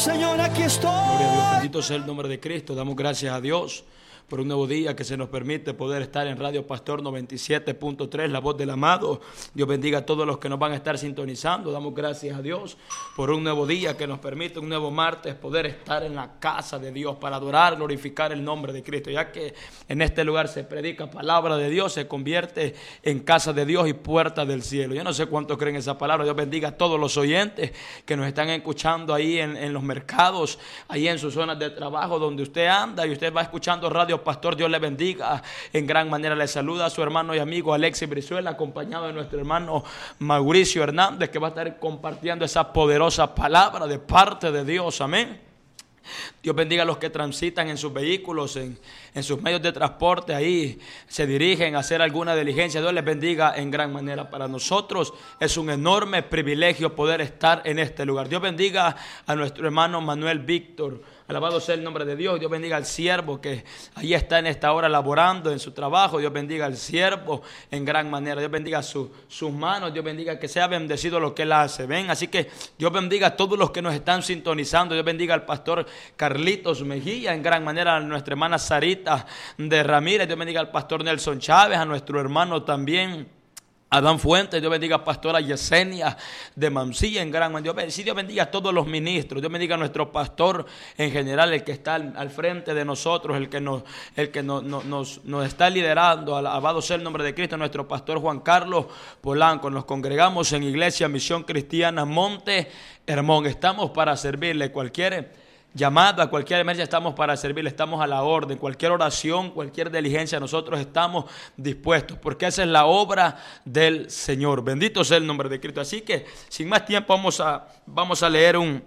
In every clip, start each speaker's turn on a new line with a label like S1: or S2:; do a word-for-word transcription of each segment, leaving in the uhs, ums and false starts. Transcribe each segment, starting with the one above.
S1: Señor, aquí estoy.
S2: Gloria a Dios, bendito sea el nombre de Cristo. Damos gracias a Dios por un nuevo día que se nos permite poder estar en Radio Pastor noventa y siete punto tres, la voz del amado. Dios bendiga a todos los que nos van a estar sintonizando. Damos gracias a Dios por un nuevo día que nos permite, un nuevo martes, poder estar en la casa de Dios para adorar, glorificar el nombre de Cristo. Ya que en este lugar se predica palabra de Dios, se convierte en casa de Dios y puerta del cielo. Yo no sé cuántos creen esa palabra. Dios bendiga a todos los oyentes que nos están escuchando ahí en, en los mercados, ahí en sus zonas de trabajo, donde usted anda y usted va escuchando Radio Pastor. Dios le bendiga en gran manera. Le saluda a su hermano y amigo Alexis Brizuela, acompañado de nuestro hermano Mauricio Hernández, que va a estar compartiendo esa poderosa palabra de parte de Dios. Amén. Dios bendiga a los que transitan en sus vehículos, en, en sus medios de transporte, ahí se dirigen a hacer alguna diligencia. Dios les bendiga en gran manera. Para nosotros es un enorme privilegio poder estar en este lugar. Dios bendiga a nuestro hermano Manuel Víctor. Alabado sea el nombre de Dios. Dios bendiga al siervo que ahí está en esta hora laborando en su trabajo. Dios bendiga al siervo en gran manera. Dios bendiga su, sus manos. Dios bendiga que sea bendecido lo que él hace. Ven, así que Dios bendiga a todos los que nos están sintonizando. Dios bendiga al pastor Carlitos Mejía en gran manera, a nuestra hermana Sarita de Ramírez. Dios bendiga al pastor Nelson Chávez, a nuestro hermano también Adán Fuentes. Dios bendiga a pastora Yesenia de Mansilla en gran manera. Dios, sí, Dios bendiga a todos los ministros. Dios bendiga a nuestro pastor en general, el que está al, al frente de nosotros, el que nos, el que nos, nos, nos, nos está liderando. Alabado sea el nombre de Cristo, nuestro pastor Juan Carlos Polanco. Nos congregamos en Iglesia Misión Cristiana Monte Hermón. Estamos para servirle. Cualquier llamada, cualquier emergencia, estamos para servirle, estamos a la orden. Cualquier oración, cualquier diligencia, nosotros estamos dispuestos, porque esa es la obra del Señor. Bendito sea el nombre de Cristo. Así que, sin más tiempo, vamos a, vamos a leer un,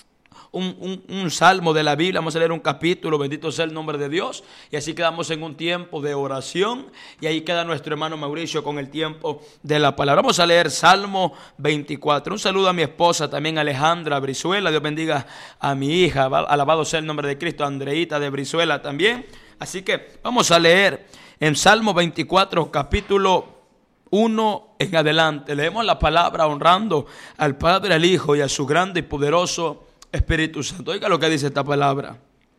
S2: un, un, un salmo de la Biblia, vamos a leer un capítulo. Bendito sea el nombre de Dios. Y así quedamos en un tiempo de oración, y ahí queda nuestro hermano Mauricio con el tiempo de la palabra. Vamos a leer Salmo veinticuatro. Un saludo a mi esposa también, Alejandra Brizuela. Dios bendiga a mi hija, alabado sea el nombre de Cristo, Andreita de Brizuela también. Así que vamos a leer en Salmo veinticuatro, capítulo uno en adelante. Leemos la palabra honrando al Padre, al Hijo y a su grande y poderoso Espíritu Santo. Oiga lo que dice esta palabra.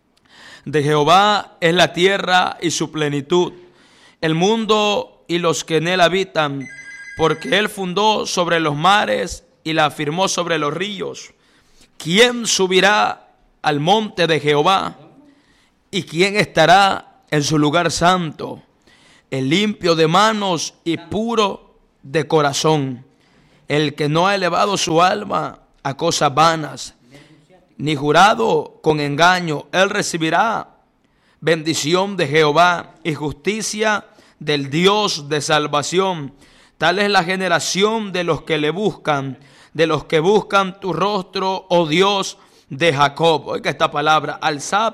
S2: De Jehová es la tierra y su plenitud, el mundo y los que en él habitan, porque él fundó sobre los mares y la afirmó sobre los ríos. ¿Quién subirá al monte de Jehová? ¿Y quién estará en su lugar santo? El limpio de manos y puro de corazón, el que no ha elevado su alma a cosas vanas, ni jurado con engaño. Él recibirá bendición de Jehová y justicia del Dios de salvación. Tal es la generación de los que le buscan, de los que buscan tu rostro, oh Dios de Jacob. Oiga esta palabra. Alzad,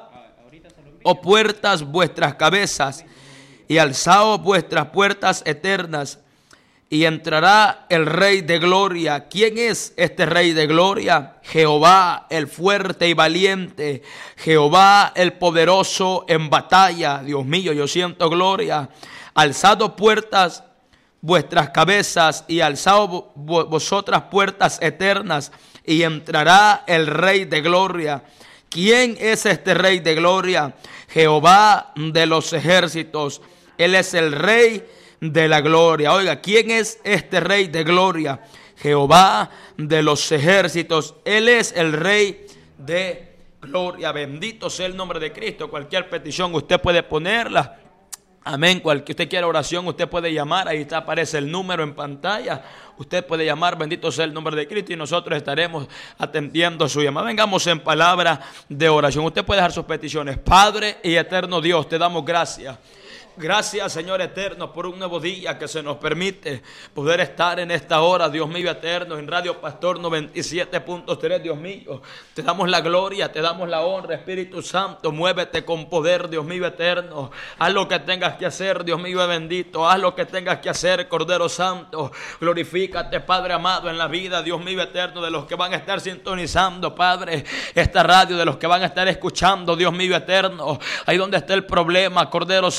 S2: oh puertas, vuestras cabezas, y alzaos vuestras puertas eternas, y entrará el Rey de Gloria. ¿Quién es este Rey de Gloria? Jehová, el fuerte y valiente. Jehová, el poderoso en batalla. Dios mío, yo siento gloria. Alzad puertas vuestras cabezas y alzaos vosotras puertas eternas, y entrará el Rey de Gloria. ¿Quién es este Rey de Gloria? Jehová de los ejércitos. Él es el Rey de la gloria. Oiga, ¿quién es este Rey de gloria? Jehová de los ejércitos. Él es el Rey de gloria. Bendito sea el nombre de Cristo. Cualquier petición usted puede ponerla. Amén. Cualquier usted quiera oración, usted puede llamar. Ahí está, aparece el número en pantalla. Usted puede llamar. Bendito sea el nombre de Cristo, y nosotros estaremos atendiendo su llamada. Vengamos en palabra de oración. Usted puede dejar sus peticiones. Padre y eterno Dios, te damos gracias. Gracias, Señor eterno, por un nuevo día que se nos permite poder estar en esta hora, Dios mío eterno, en Radio Pastor noventa y siete punto tres, Dios mío. Te damos la gloria, te damos la honra, Espíritu Santo, muévete con poder, Dios mío eterno. Haz lo que tengas que hacer, Dios mío bendito, haz lo que tengas que hacer, Cordero Santo. Glorifícate, Padre amado, en la vida, Dios mío eterno, de los que van a estar sintonizando, Padre, esta radio, de los que van a estar escuchando, Dios mío eterno. Ahí donde está el problema, Cordero Santo,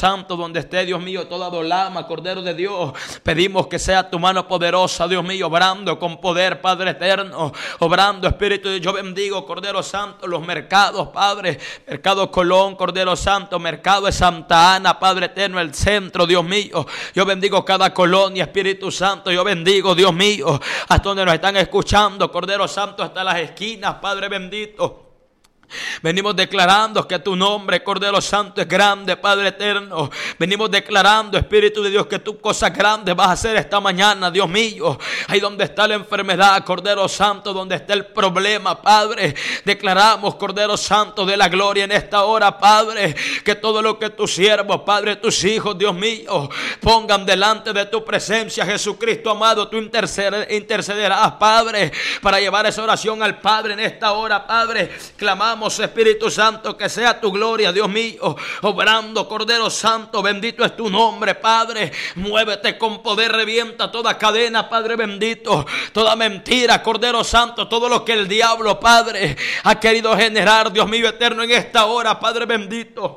S2: donde esté, Dios mío, toda dolama, Cordero de Dios, pedimos que sea tu mano poderosa, Dios mío, obrando con poder, Padre eterno, obrando, Espíritu de Dios. Yo bendigo, Cordero Santo, los mercados, Padre, Mercado Colón, Cordero Santo, Mercado de Santa Ana, Padre eterno, el centro, Dios mío. Yo bendigo cada colonia, Espíritu Santo. Yo bendigo, Dios mío, hasta donde nos están escuchando, Cordero Santo, hasta las esquinas, Padre bendito. Venimos declarando que tu nombre, Cordero Santo, es grande, Padre eterno. Venimos declarando, Espíritu de Dios, que tú cosas grandes vas a hacer esta mañana, Dios mío. Ahí donde está la enfermedad, Cordero Santo, donde está el problema, Padre. Declaramos, Cordero Santo, de la gloria en esta hora, Padre, que todo lo que tus siervos, Padre, tus hijos, Dios mío, pongan delante de tu presencia, Jesucristo amado, tú intercederás, Padre, para llevar esa oración al Padre en esta hora, Padre. Clamamos, Espíritu Santo, que sea tu gloria, Dios mío, obrando, Cordero Santo, bendito es tu nombre, Padre. Muévete con poder, revienta toda cadena, Padre bendito, toda mentira, Cordero Santo, todo lo que el diablo, Padre, ha querido generar, Dios mío eterno, en esta hora, Padre bendito.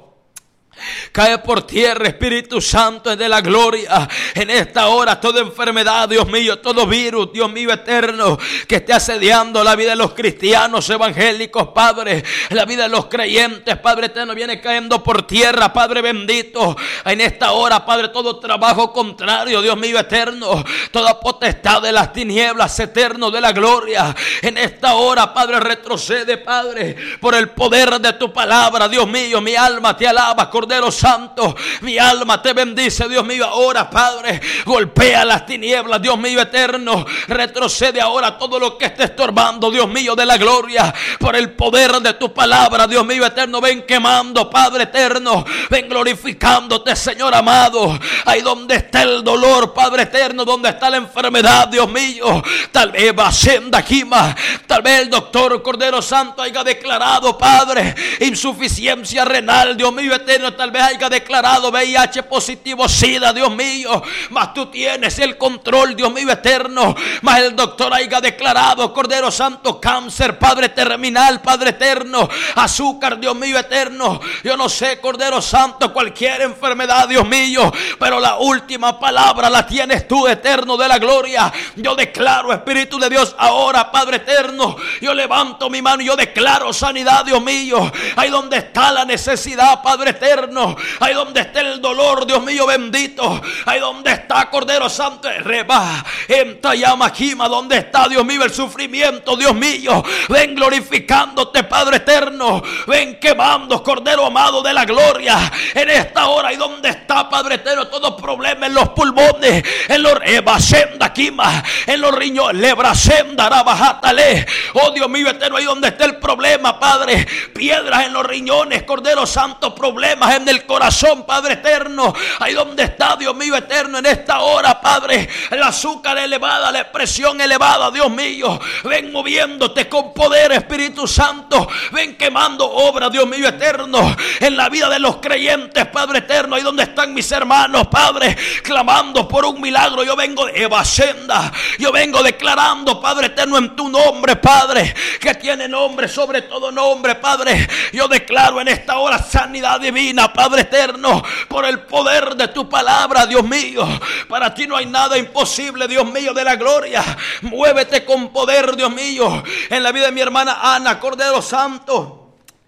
S2: Cae por tierra, Espíritu Santo de la gloria. En esta hora toda enfermedad, Dios mío, todo virus, Dios mío eterno, que esté asediando la vida de los cristianos evangélicos, Padre, la vida de los creyentes, Padre eterno, viene cayendo por tierra, Padre bendito. En esta hora, Padre, todo trabajo contrario, Dios mío eterno, toda potestad de las tinieblas, eterno de la gloria, en esta hora, Padre, retrocede, Padre, por el poder de tu palabra, Dios mío. Mi alma te alaba, Cordero Santo, mi alma te bendice, Dios mío. Ahora, Padre, golpea las tinieblas, Dios mío eterno. Retrocede ahora todo lo que esté estorbando, Dios mío de la gloria, por el poder de tu palabra, Dios mío eterno. Ven quemando, Padre eterno, ven glorificándote, Señor amado. Ahí donde está el dolor, Padre eterno, donde está la enfermedad, Dios mío, tal vez va senda quima, tal vez el doctor, Cordero Santo, haya declarado, Padre, insuficiencia renal, Dios mío eterno. Tal vez haya declarado V I H positivo, SIDA, Dios mío, mas tú tienes el control, Dios mío eterno. Mas el doctor haya declarado, Cordero Santo, cáncer, Padre terminal, Padre eterno, azúcar, Dios mío eterno. Yo no sé, Cordero Santo, cualquier enfermedad, Dios mío, pero la última palabra la tienes tú, eterno de la gloria. Yo declaro, Espíritu de Dios, ahora, Padre eterno, yo levanto mi mano y yo declaro sanidad, Dios mío. Ahí donde está la necesidad, Padre eterno, ahí donde está el dolor, Dios mío bendito, ahí donde está, Cordero Santo, reba, en Tayamaquima, donde está, Dios mío, el sufrimiento, Dios mío, ven glorificándote, Padre eterno, ven quemando, Cordero amado de la gloria, en esta hora, ahí donde está, Padre eterno, todo problema en los pulmones, en los reba, senda, quima, en los riñones, lebra, senda, rabajatale, oh Dios mío eterno, ahí donde está el problema, Padre, piedras en los riñones, Cordero Santo, problemas en el corazón, Padre eterno, ahí donde está, Dios mío eterno, en esta hora, Padre, el azúcar elevada, la presión elevada, Dios mío, ven moviéndote con poder, Espíritu Santo, ven quemando obra, Dios mío eterno, en la vida de los creyentes, Padre eterno, ahí donde están mis hermanos, Padre, clamando por un milagro. Yo vengo de Evasenda, yo vengo declarando, Padre eterno, en tu nombre, Padre, que tiene nombre sobre todo nombre, Padre, yo declaro en esta hora sanidad divina, Padre eterno, por el poder de tu palabra, Dios mío. Para ti no hay nada imposible, Dios mío de la gloria. Muévete con poder, Dios mío, en la vida de mi hermana Ana, Cordero Santo.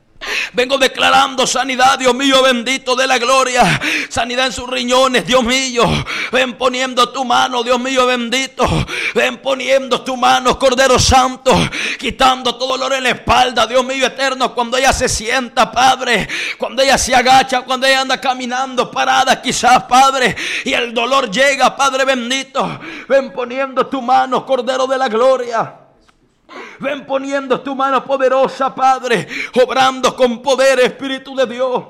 S2: Vengo declarando sanidad, Dios mío bendito de la gloria, sanidad en sus riñones, Dios mío. Ven poniendo tu mano, Dios mío bendito, ven poniendo tu mano, Cordero Santo, quitando todo dolor en la espalda, Dios mío eterno, cuando ella se sienta, Padre, cuando ella se agacha, cuando ella anda caminando parada quizás, Padre, y el dolor llega, Padre bendito, ven poniendo tu mano, Cordero de la gloria. Ven poniendo tu mano poderosa, Padre, obrando con poder, Espíritu de Dios.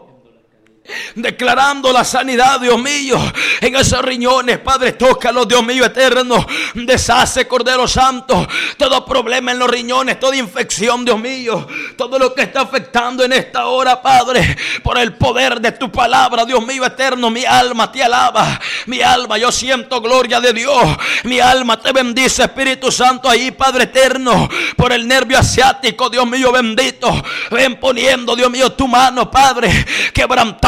S2: Declarando la sanidad, Dios mío, en esos riñones, Padre, tócalos, Dios mío eterno. Deshace, Cordero Santo, todo problema en los riñones, toda infección, Dios mío, todo lo que está afectando en esta hora, Padre, por el poder de tu palabra, Dios mío eterno. Mi alma te alaba, mi alma, yo siento gloria de Dios, mi alma te bendice, Espíritu Santo, ahí, Padre eterno, por el nervio asiático, Dios mío bendito. Ven poniendo, Dios mío, tu mano, Padre, quebrantando,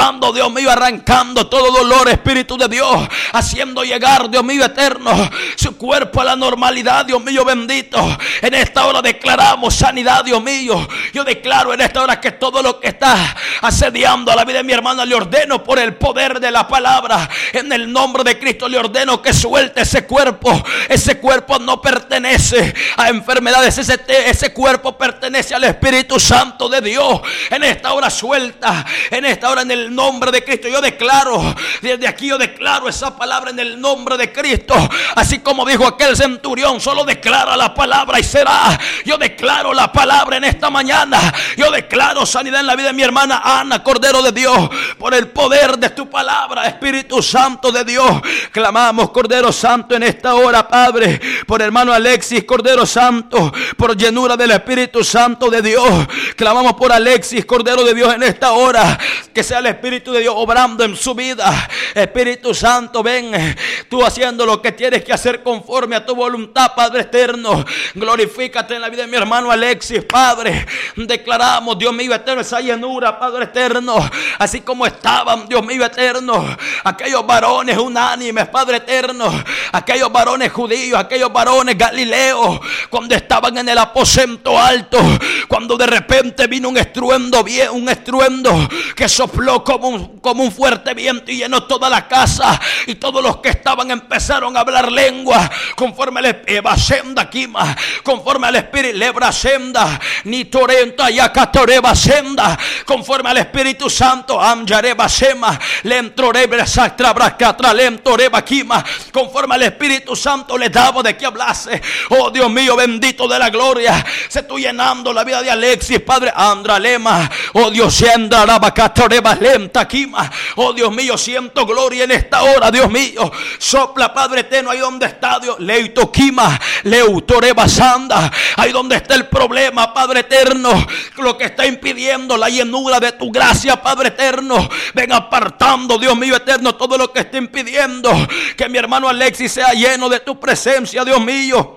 S2: tocando, Dios mío, arrancando todo dolor, Espíritu de Dios, haciendo llegar, Dios mío eterno, su cuerpo a la normalidad, Dios mío bendito. En esta hora declaramos sanidad, Dios mío. Yo declaro en esta hora que todo lo que está asediando a la vida de mi hermana, le ordeno por el poder de la palabra, en el nombre de Cristo, le ordeno que suelte ese cuerpo. Ese cuerpo no pertenece a enfermedades, ese, ese cuerpo pertenece al Espíritu Santo de Dios. En esta hora suelta, en esta hora en el nombre de Cristo. Yo declaro, desde aquí yo declaro esa palabra en el nombre de Cristo. Así como dijo aquel centurión, solo declara la palabra y será. Yo declaro la palabra en esta mañana. Yo declaro sanidad en la vida de mi hermana Ana, Cordero de Dios, por el poder de tu palabra, Espíritu Santo de Dios. Clamamos, Cordero Santo, en esta hora, Padre, por hermano Alexis, Cordero Santo, por llenura del Espíritu Santo de Dios. Clamamos por Alexis, Cordero de Dios, en esta hora, que sea el Espíritu de Dios obrando en su vida. Espíritu Santo, ven tú haciendo lo que tienes que hacer conforme a tu voluntad, Padre eterno. Glorifícate en la vida de mi hermano Alexis, Padre. Declaramos, Dios mío eterno, esa llenura, Padre eterno, así como estaban, Dios mío eterno, aquellos varones unánimes, Padre eterno, aquellos varones judíos, aquellos varones galileos, cuando estaban en el aposento alto, cuando de repente vino un estruendo, bien, un estruendo que sopló como un, como un fuerte viento y llenó toda la casa, y todos los que estaban empezaron a hablar lengua conforme al evasenda kima, conforme al espíritu lebrasenda ni torenta yacatoreba senda, conforme al Espíritu Santo amjareba sema lentroreba satrabracatra lentoreba kima, conforme al Espíritu Santo le daba de que hablase. Oh Dios mío bendito de la gloria, se tú llenando la vida de Alexis, Padre Andralema. Oh Dios, sienda rabacatoreba lenta kima. Oh Dios mío, siento gloria en esta hora, Dios mío. Sopla, Padre eterno, ahí donde está Dios, leito kima, leutoreba sanda, ahí donde está el problema, Padre eterno, lo que está impidiendo la llenura de tu gracia, Padre eterno. Ven apartando, Dios mío eterno, todo lo que está impidiendo que mi hermano Alexis sea lleno de tu presencia, Dios mío.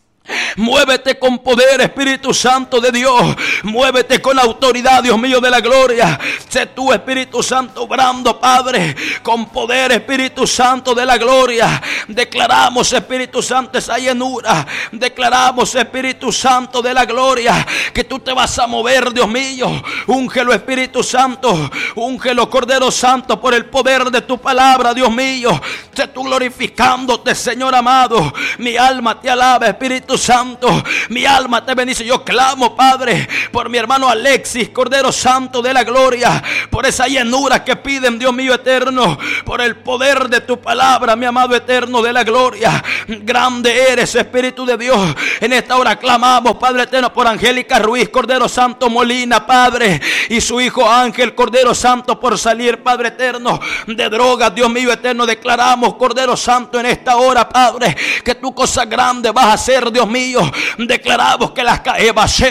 S2: Muévete con poder, Espíritu Santo de Dios. Muévete con autoridad, Dios mío de la gloria. Sé tú, Espíritu Santo, obrando, Padre, con poder, Espíritu Santo de la gloria. Declaramos, Espíritu Santo, esa llenura. Declaramos, Espíritu Santo de la gloria, que tú te vas a mover, Dios mío. Úngelo, Espíritu Santo. Úngelo, Cordero Santo, por el poder de tu palabra, Dios mío. Sé tú glorificándote, Señor amado. Mi alma te alaba, Espíritu Santo, mi alma te bendice. Yo clamo, Padre, por mi hermano Alexis, Cordero Santo de la gloria, por esa llenura que piden, Dios mío eterno, por el poder de tu palabra, mi amado eterno de la gloria. Grande eres, Espíritu de Dios. En esta hora clamamos, Padre eterno, por Angélica Ruiz, Cordero Santo Molina, Padre, y su hijo Ángel, Cordero Santo, por salir, Padre eterno, de drogas, Dios mío eterno. Declaramos, Cordero Santo, en esta hora, Padre, que tu cosa grande vas a hacer, Dios mío. Declaramos que las cadenas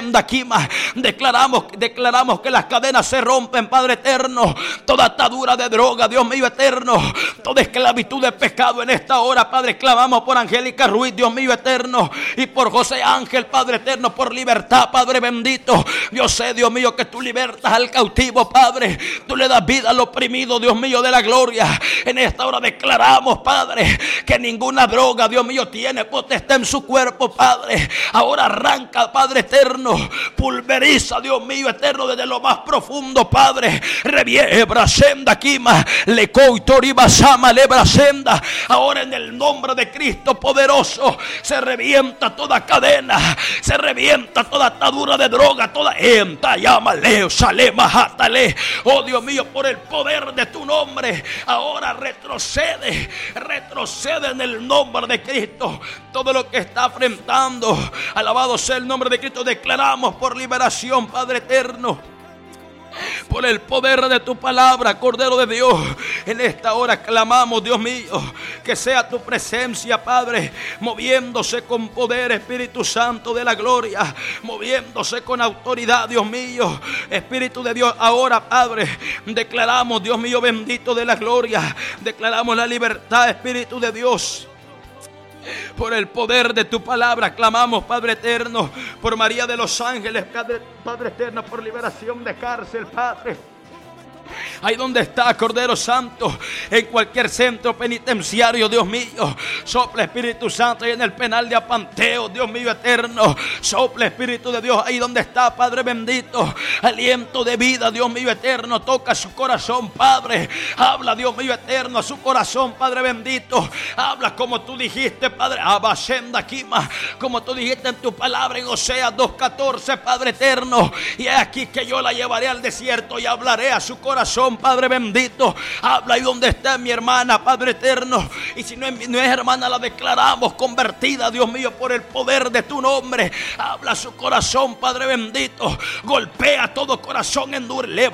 S2: declaramos, declaramos que las cadenas se rompen, Padre eterno. Toda atadura de droga, Dios mío eterno, toda esclavitud de pecado en esta hora, Padre, clamamos por Angélica Ruiz, Dios mío eterno, y por José Ángel, Padre eterno, por libertad, Padre bendito. Yo sé, Dios mío, que tú libertas al cautivo, Padre. Tú le das vida al oprimido, Dios mío de la gloria. En esta hora declaramos, Padre, que ninguna droga, Dios mío, tiene potestad en su cuerpo, Padre. Ahora arranca, Padre eterno, pulveriza, Dios mío eterno, desde lo más profundo, Padre. Reviebra senda kima, le coitoriba sama lebra senda. Ahora en el nombre de Cristo poderoso, se revienta toda cadena, se revienta toda atadura de droga, toda enta llama leo salema jatale. Oh Dios mío, por el poder de tu nombre, ahora retrocede, retrocede en el nombre de Cristo. Todo lo que está enfrentando, alabado sea el nombre de Cristo. Declaramos por liberación, Padre eterno, por el poder de tu palabra, Cordero de Dios. En esta hora clamamos, Dios mío, que sea tu presencia, Padre, moviéndose con poder, Espíritu Santo de la gloria, moviéndose con autoridad, Dios mío. Espíritu de Dios, ahora, Padre, declaramos, Dios mío bendito de la gloria, declaramos la libertad, Espíritu de Dios. Por el poder de tu palabra clamamos, Padre eterno, por María de los Ángeles, Padre, Padre eterno, por liberación de cárcel, Padre. Ahí donde está, Cordero Santo, en cualquier centro penitenciario, Dios mío, sopla Espíritu Santo, ahí en el penal de Apanteo, Dios mío eterno, sopla Espíritu de Dios, ahí donde está, Padre bendito, aliento de vida, Dios mío eterno, toca su corazón, Padre, habla, Dios mío eterno, a su corazón, Padre bendito, habla como tú dijiste, Padre, Abashenda Kima, como tú dijiste en tu palabra en Oseas dos catorce, Padre eterno, y es aquí que yo la llevaré al desierto y hablaré a su corazón, Padre bendito, habla ahí donde está mi hermana, Padre eterno, y si no es, no es hermana, la declaramos convertida, Dios mío, por el poder de tu nombre, habla a su corazón, Padre bendito, golpea todo corazón endurecido,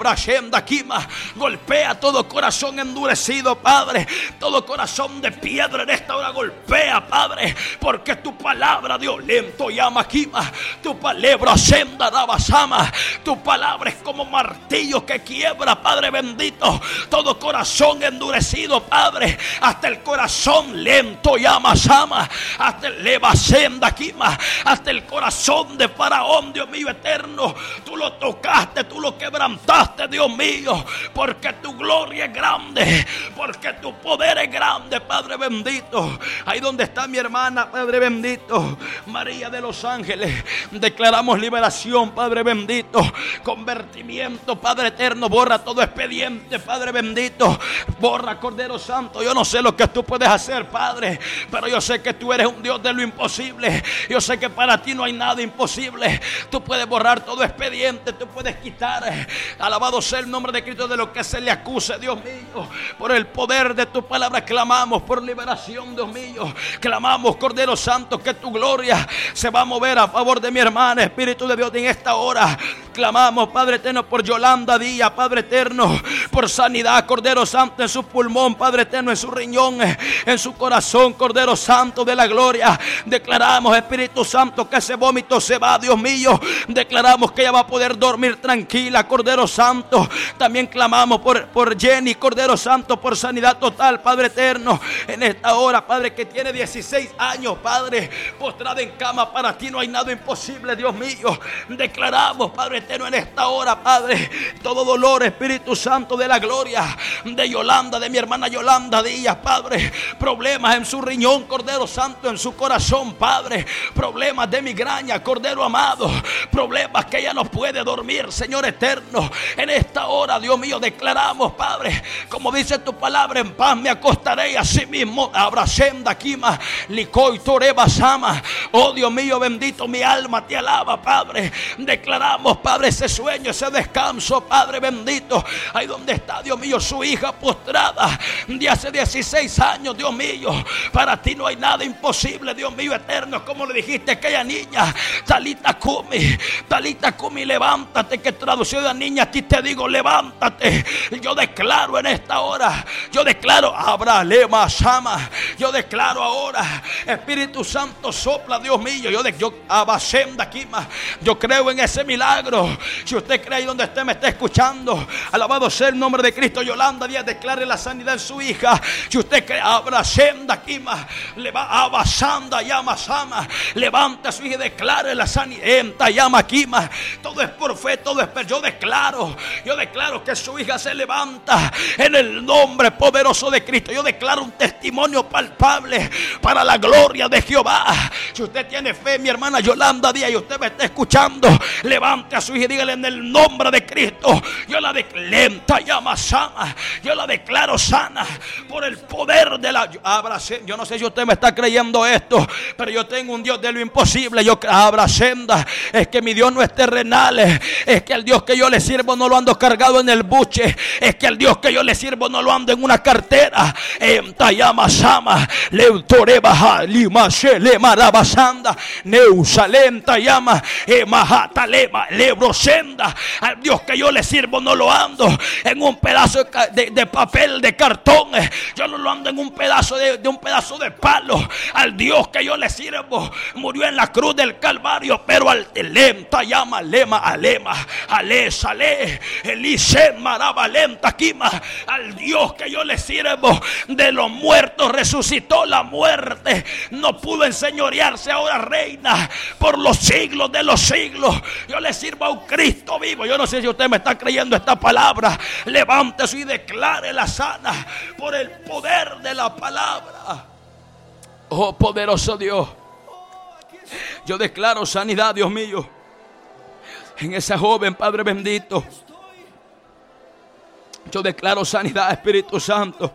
S2: golpea todo corazón endurecido, Padre, todo corazón de piedra en esta hora golpea, Padre, porque tu palabra, Dios, lento llama Kima, tu palabra senda rabasama, tu palabra es como martillo que quiebra, Padre bendito, todo corazón endurecido, Padre, hasta el corazón lento llama Sama, hasta el leva senda Kima, hasta el corazón de Faraón, Dios mío eterno, tú lo tocaste, tú lo quebrantaste, Dios mío, porque tu gloria es grande, porque tu poder es grande, Padre bendito. Ahí donde está mi hermana, Padre bendito, María de los Ángeles, declaramos liberación, Padre bendito, convertimiento, Padre eterno, borra todo expediente, Padre bendito, borra, Cordero Santo, yo no sé lo que tú puedes hacer, Padre, pero yo sé que tú eres un Dios de lo imposible, yo sé que para ti no hay nada imposible, tú puedes borrar todo expediente, tú puedes quitar, alabado sea el nombre de Cristo, de lo que se le acuse, Dios mío, por el poder de tu palabra clamamos por liberación, Dios mío, clamamos, Cordero Santo, que tu gloria se va a mover a favor de mi hermana, Espíritu de Dios, en esta hora, clamamos, Padre eterno, por Yolanda Díaz, Padre eterno, por sanidad, Cordero Santo, en su pulmón, Padre eterno, en su riñón, en su corazón, Cordero Santo de la gloria, declaramos, Espíritu Santo, que ese vómito se va, Dios mío, declaramos que ella va a poder dormir tranquila, Cordero Santo, también clamamos por, por Jenny, Cordero Santo, por sanidad total, Padre eterno, en esta hora, Padre, que tiene dieciséis años, Padre, postrada en cama, para ti no hay nada imposible, Dios mío, declaramos, Padre eterno, en esta hora, Padre, todo dolor, Espíritu Santo de la gloria, de Yolanda, de mi hermana Yolanda Díaz, Padre, problemas en su riñón, Cordero Santo, en su corazón, Padre, problemas de migraña, Cordero amado, problemas que ella no puede dormir, Señor eterno, en esta hora, Dios mío, declaramos, Padre, como dice tu palabra, en paz me acostaré y así mismo abracenda Kima, Licoy Toreba Sama, oh Dios mío bendito, mi alma te alaba, Padre, declaramos, Padre, ese sueño, ese descanso, Padre bendito, ahí donde está, Dios mío, su hija postrada de hace dieciséis años, Dios mío, para ti no hay nada imposible, Dios mío eterno, como le dijiste a aquella niña, Talita Kumi, Talita Kumi, levántate, que traducido a niña, a ti te digo, levántate, yo declaro en esta hora, yo declaro, Abralema Sama, yo declaro ahora, Espíritu Santo sopla, Dios mío, yo, de, yo Abasenda Kima, yo creo en ese milagro, si usted cree ahí donde usted me está escuchando, alabado sea el nombre de Cristo, Yolanda Díaz, declare la sanidad en su hija, si usted cree, Abrasenda Kima, le va Abasanda Yama Sama, levanta a su hija y declare la sanidad, Yama Kima, todo es por fe, todo es, yo declaro, yo declaro que su hija se levanta en el nombre poderoso de Cristo, yo declaro un testimonio palpable para la gloria de Jehová. Si usted tiene fe, mi hermana Yolanda Díaz, y usted me está escuchando, levante a su hija y dígale, en el nombre de Cristo, yo la declenta llama sana, yo la declaro sana por el poder de la abrace. Yo no sé si usted me está creyendo esto, pero yo tengo un Dios de lo imposible. Yo abracenda, es que mi Dios no es terrenal, es que el Dios que yo le sirvo no lo ando cargado en el buche, es que el Dios que yo le sirvo no lo ando en una cartera. En Tayama Sama, Leutorebaja, Lima Shele Marabasanda, Neusalenta Yama, Emahatalema, Lebrosenda. Al Dios que yo le sirvo no lo ando en un pedazo de, de, de papel, de cartón. Yo no lo ando en un pedazo de, de un pedazo de palo. Al Dios que yo le sirvo murió en la cruz del Calvario, pero al Telenta Yama, Lema, Alema, Ale, Sale, Elisem, Marabalenta, Kima. Al Dios que yo le sirvo, de los muertos resucitó, la muerte no pudo enseñorearse, ahora reina por los siglos de los siglos. Yo le sirvo a un Cristo vivo. Yo no sé si usted me está creyendo esta palabra, sana. Levántese y declare la sana por el poder de la palabra. Oh poderoso Dios, yo declaro sanidad, Dios mío, en esa joven, Padre bendito. Yo declaro sanidad, Espíritu Santo,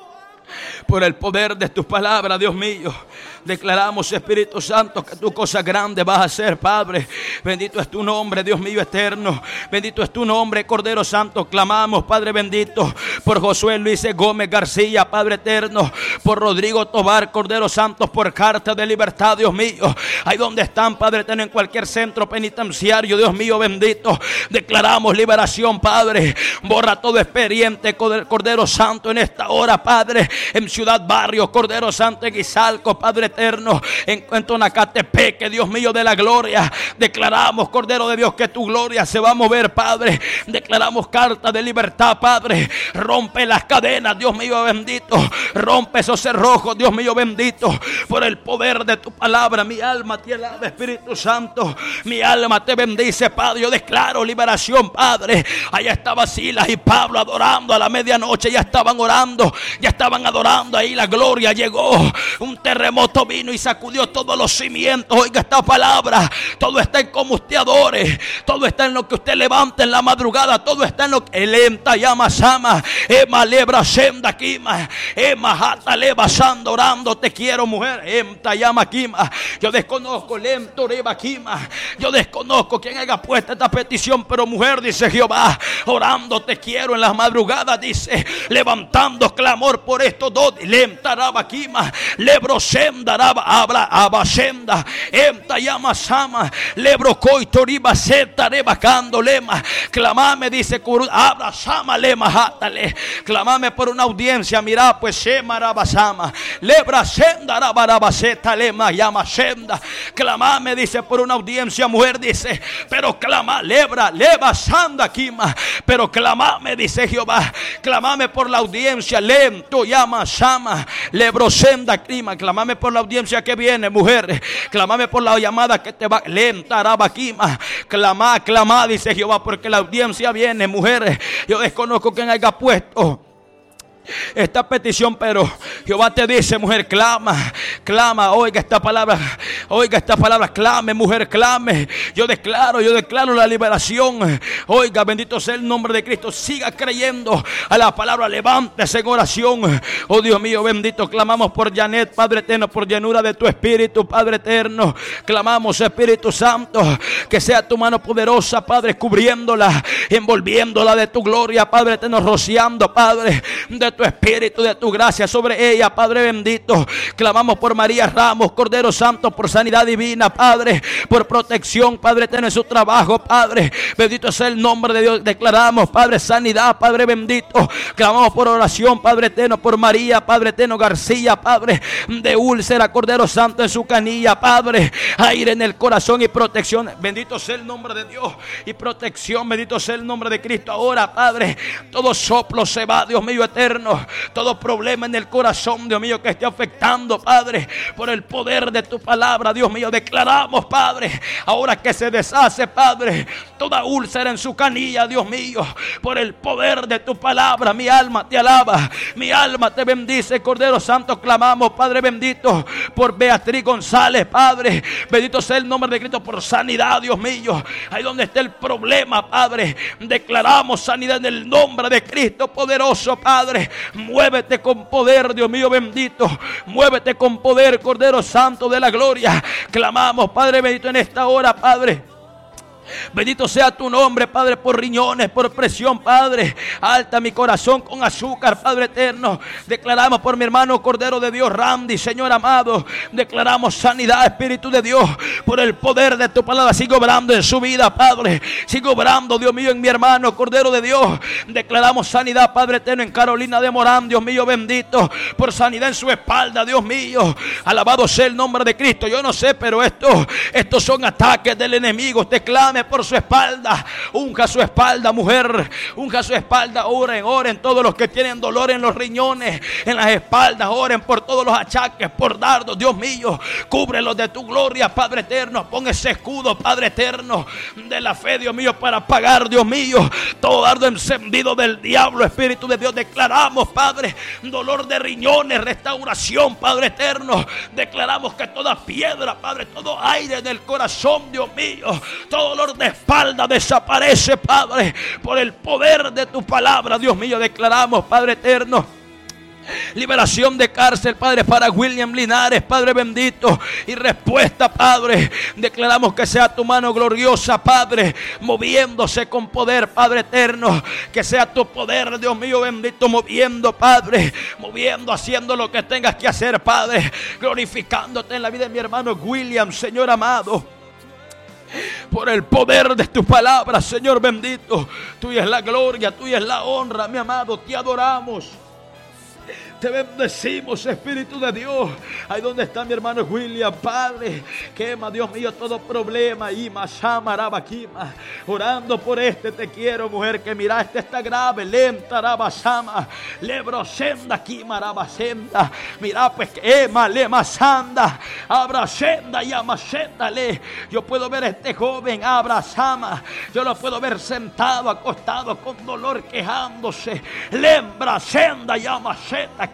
S2: por el poder de tus palabras, Dios mío. Declaramos, Espíritu Santo, que tu cosa grande vas a hacer, Padre. Bendito es tu nombre, Dios mío eterno. Bendito es tu nombre, Cordero Santo. Clamamos, Padre bendito, por Josué Luis Gómez García, Padre eterno. Por Rodrigo Tobar, Cordero Santo, por carta de libertad, Dios mío. Ahí donde están, Padre eterno, en cualquier centro penitenciario, Dios mío bendito. Declaramos liberación, Padre. Borra todo expediente, Cordero Santo, en esta hora, Padre. En Ciudad Barrio, Cordero Santo, en Guizalco, Padre eterno, en, en Tonacatepeque, Dios mío de la gloria. Declaramos, Cordero de Dios, que tu gloria se va a mover, Padre. Declaramos carta de libertad, Padre. Rompe las cadenas, Dios mío bendito. Rompe esos cerrojos, Dios mío bendito. Por el poder de tu palabra, mi alma te alaba, Espíritu Santo. Mi alma te bendice, Padre. Yo declaro liberación, Padre. Allá estaba Silas y Pablo adorando a la medianoche. Ya estaban orando, ya estaban adorando. Ahí la gloria llegó. Un terremoto vino y sacudió todos los cimientos. Oiga esta palabra. Todo está en como usted adore. Todo está en lo que usted levanta en la madrugada. Todo está en lo que elenta llama sama. Ema lebra senda kima. Ema jata leva sando orando. Te quiero, mujer. Emta llama kima. Yo desconozco lento reba kima. Yo desconozco quién haya puesto esta petición. Pero mujer, dice Jehová, orando te quiero en las madrugadas. Dice, levantando clamor por estos dos. Lenta raba kima. Lebro senda raba abra abasenda. Emta llama sama. Lebro coitoriba seta rebacando lema. Clamame, dice Curud. Abra sama lema játale. Clamame por una audiencia. Mira, pues shema rabasama. Lebra senda rabarabaseta lema llama senda. Clamame, dice, por una audiencia, mujer, dice. Pero clama, lebra, leva sanda kima. Pero clamame, dice Jehová. Clamame por la audiencia. Lento llama sama. Lebro senda clima. Clamame por la audiencia que viene, mujer. Clamame por la llamada que te va. Lenta rabaquima. Clama, clama, dice Jehová, porque la audiencia viene, mujer. Yo desconozco quién haya puesto esta petición, pero Jehová te dice, mujer, clama, clama, oiga esta palabra, oiga esta palabra, clame, mujer, clame. Yo declaro, yo declaro la liberación. Oiga, bendito sea el nombre de Cristo. Siga creyendo a la palabra, levántese en oración. Oh Dios mío bendito, clamamos por Janet, Padre eterno, por llenura de tu Espíritu, Padre eterno. Clamamos, Espíritu Santo, que sea tu mano poderosa, Padre, cubriéndola, envolviéndola de tu gloria, Padre eterno, rociando, Padre, de tu Espíritu, de tu gracia sobre ella, Padre bendito. Clamamos por María Ramos, Cordero Santo, por sanidad divina, Padre, por protección, Padre eterno, en su trabajo, Padre bendito sea el nombre de Dios. Declaramos, Padre, sanidad, Padre bendito. Clamamos por oración, Padre eterno, por María, Padre eterno García, Padre, de úlcera, Cordero Santo, en su canilla, Padre, aire en el corazón y protección. Bendito sea el nombre de Dios y protección, bendito sea el nombre de Cristo. Ahora, Padre, todo soplo se va, Dios mío eterno. Todo problema en el corazón, Dios mío, que esté afectando, Padre, por el poder de tu palabra, Dios mío, declaramos, Padre, ahora que se deshace, Padre, toda úlcera en su canilla, Dios mío, por el poder de tu palabra. Mi alma te alaba, mi alma te bendice, Cordero Santo. Clamamos, Padre bendito, por Beatriz González, Padre, bendito sea el nombre de Cristo, por sanidad, Dios mío, ahí donde está el problema, Padre, declaramos sanidad en el nombre de Cristo poderoso, Padre. Muévete con poder, Dios mío bendito. Muévete con poder, Cordero Santo de la gloria. Clamamos, Padre bendito, en esta hora, Padre. Bendito sea tu nombre, Padre, por riñones, por presión, Padre. Alta mi corazón con azúcar, Padre eterno. Declaramos por mi hermano Cordero de Dios, Randy, Señor amado. Declaramos sanidad, Espíritu de Dios, por el poder de tu palabra. Sigo obrando en su vida, Padre. Sigo obrando, Dios mío, en mi hermano Cordero de Dios. Declaramos sanidad, Padre eterno, en Carolina de Morán, Dios mío bendito, por sanidad en su espalda, Dios mío. Alabado sea el nombre de Cristo. Yo no sé, pero esto, estos son ataques del enemigo. Usted clame, ore por su espalda. Unja su espalda, mujer. Unja su espalda. Oren, oren todos los que tienen dolor en los riñones, en las espaldas. Oren por todos los achaques, por dardos. Dios mío, cúbrelos de tu gloria, Padre eterno. Pon ese escudo, Padre eterno, de la fe, Dios mío, para apagar, Dios mío, todo dardo encendido del diablo. Espíritu de Dios, declaramos, Padre, dolor de riñones, restauración, Padre eterno. Declaramos que toda piedra, Padre, todo aire del corazón, Dios mío, todo dolor de espalda desaparece, Padre, por el poder de tu palabra. Dios mío, declaramos, Padre eterno, liberación de cárcel, Padre, para William Linares, Padre bendito, y respuesta, Padre. Declaramos que sea tu mano gloriosa, Padre, moviéndose con poder, Padre eterno. Que sea tu poder, Dios mío bendito, moviendo, Padre, moviendo, haciendo lo que tengas que hacer, Padre, glorificándote en la vida de mi hermano William, Señor amado. Por el poder de tu palabra, Señor bendito, tuya es la gloria, tuya es la honra, mi amado, te adoramos. Te bendecimos, Espíritu de Dios. Ahí donde está mi hermano William, Padre, quema, Dios mío, todo problema. Ima, Shama, Rabakima. Orando por este te quiero, mujer, que mira, este está grave. Lenta, Rabasama. Lebrosenda, Kima, Rabasenda. Mira, pues, Ema, Lema, Sanda. Abrasenda, Yama, le. Yo puedo ver a este joven, Abrasama. Yo lo puedo ver sentado, acostado, con dolor, quejándose. Lembra, Senda, Yama, Senda.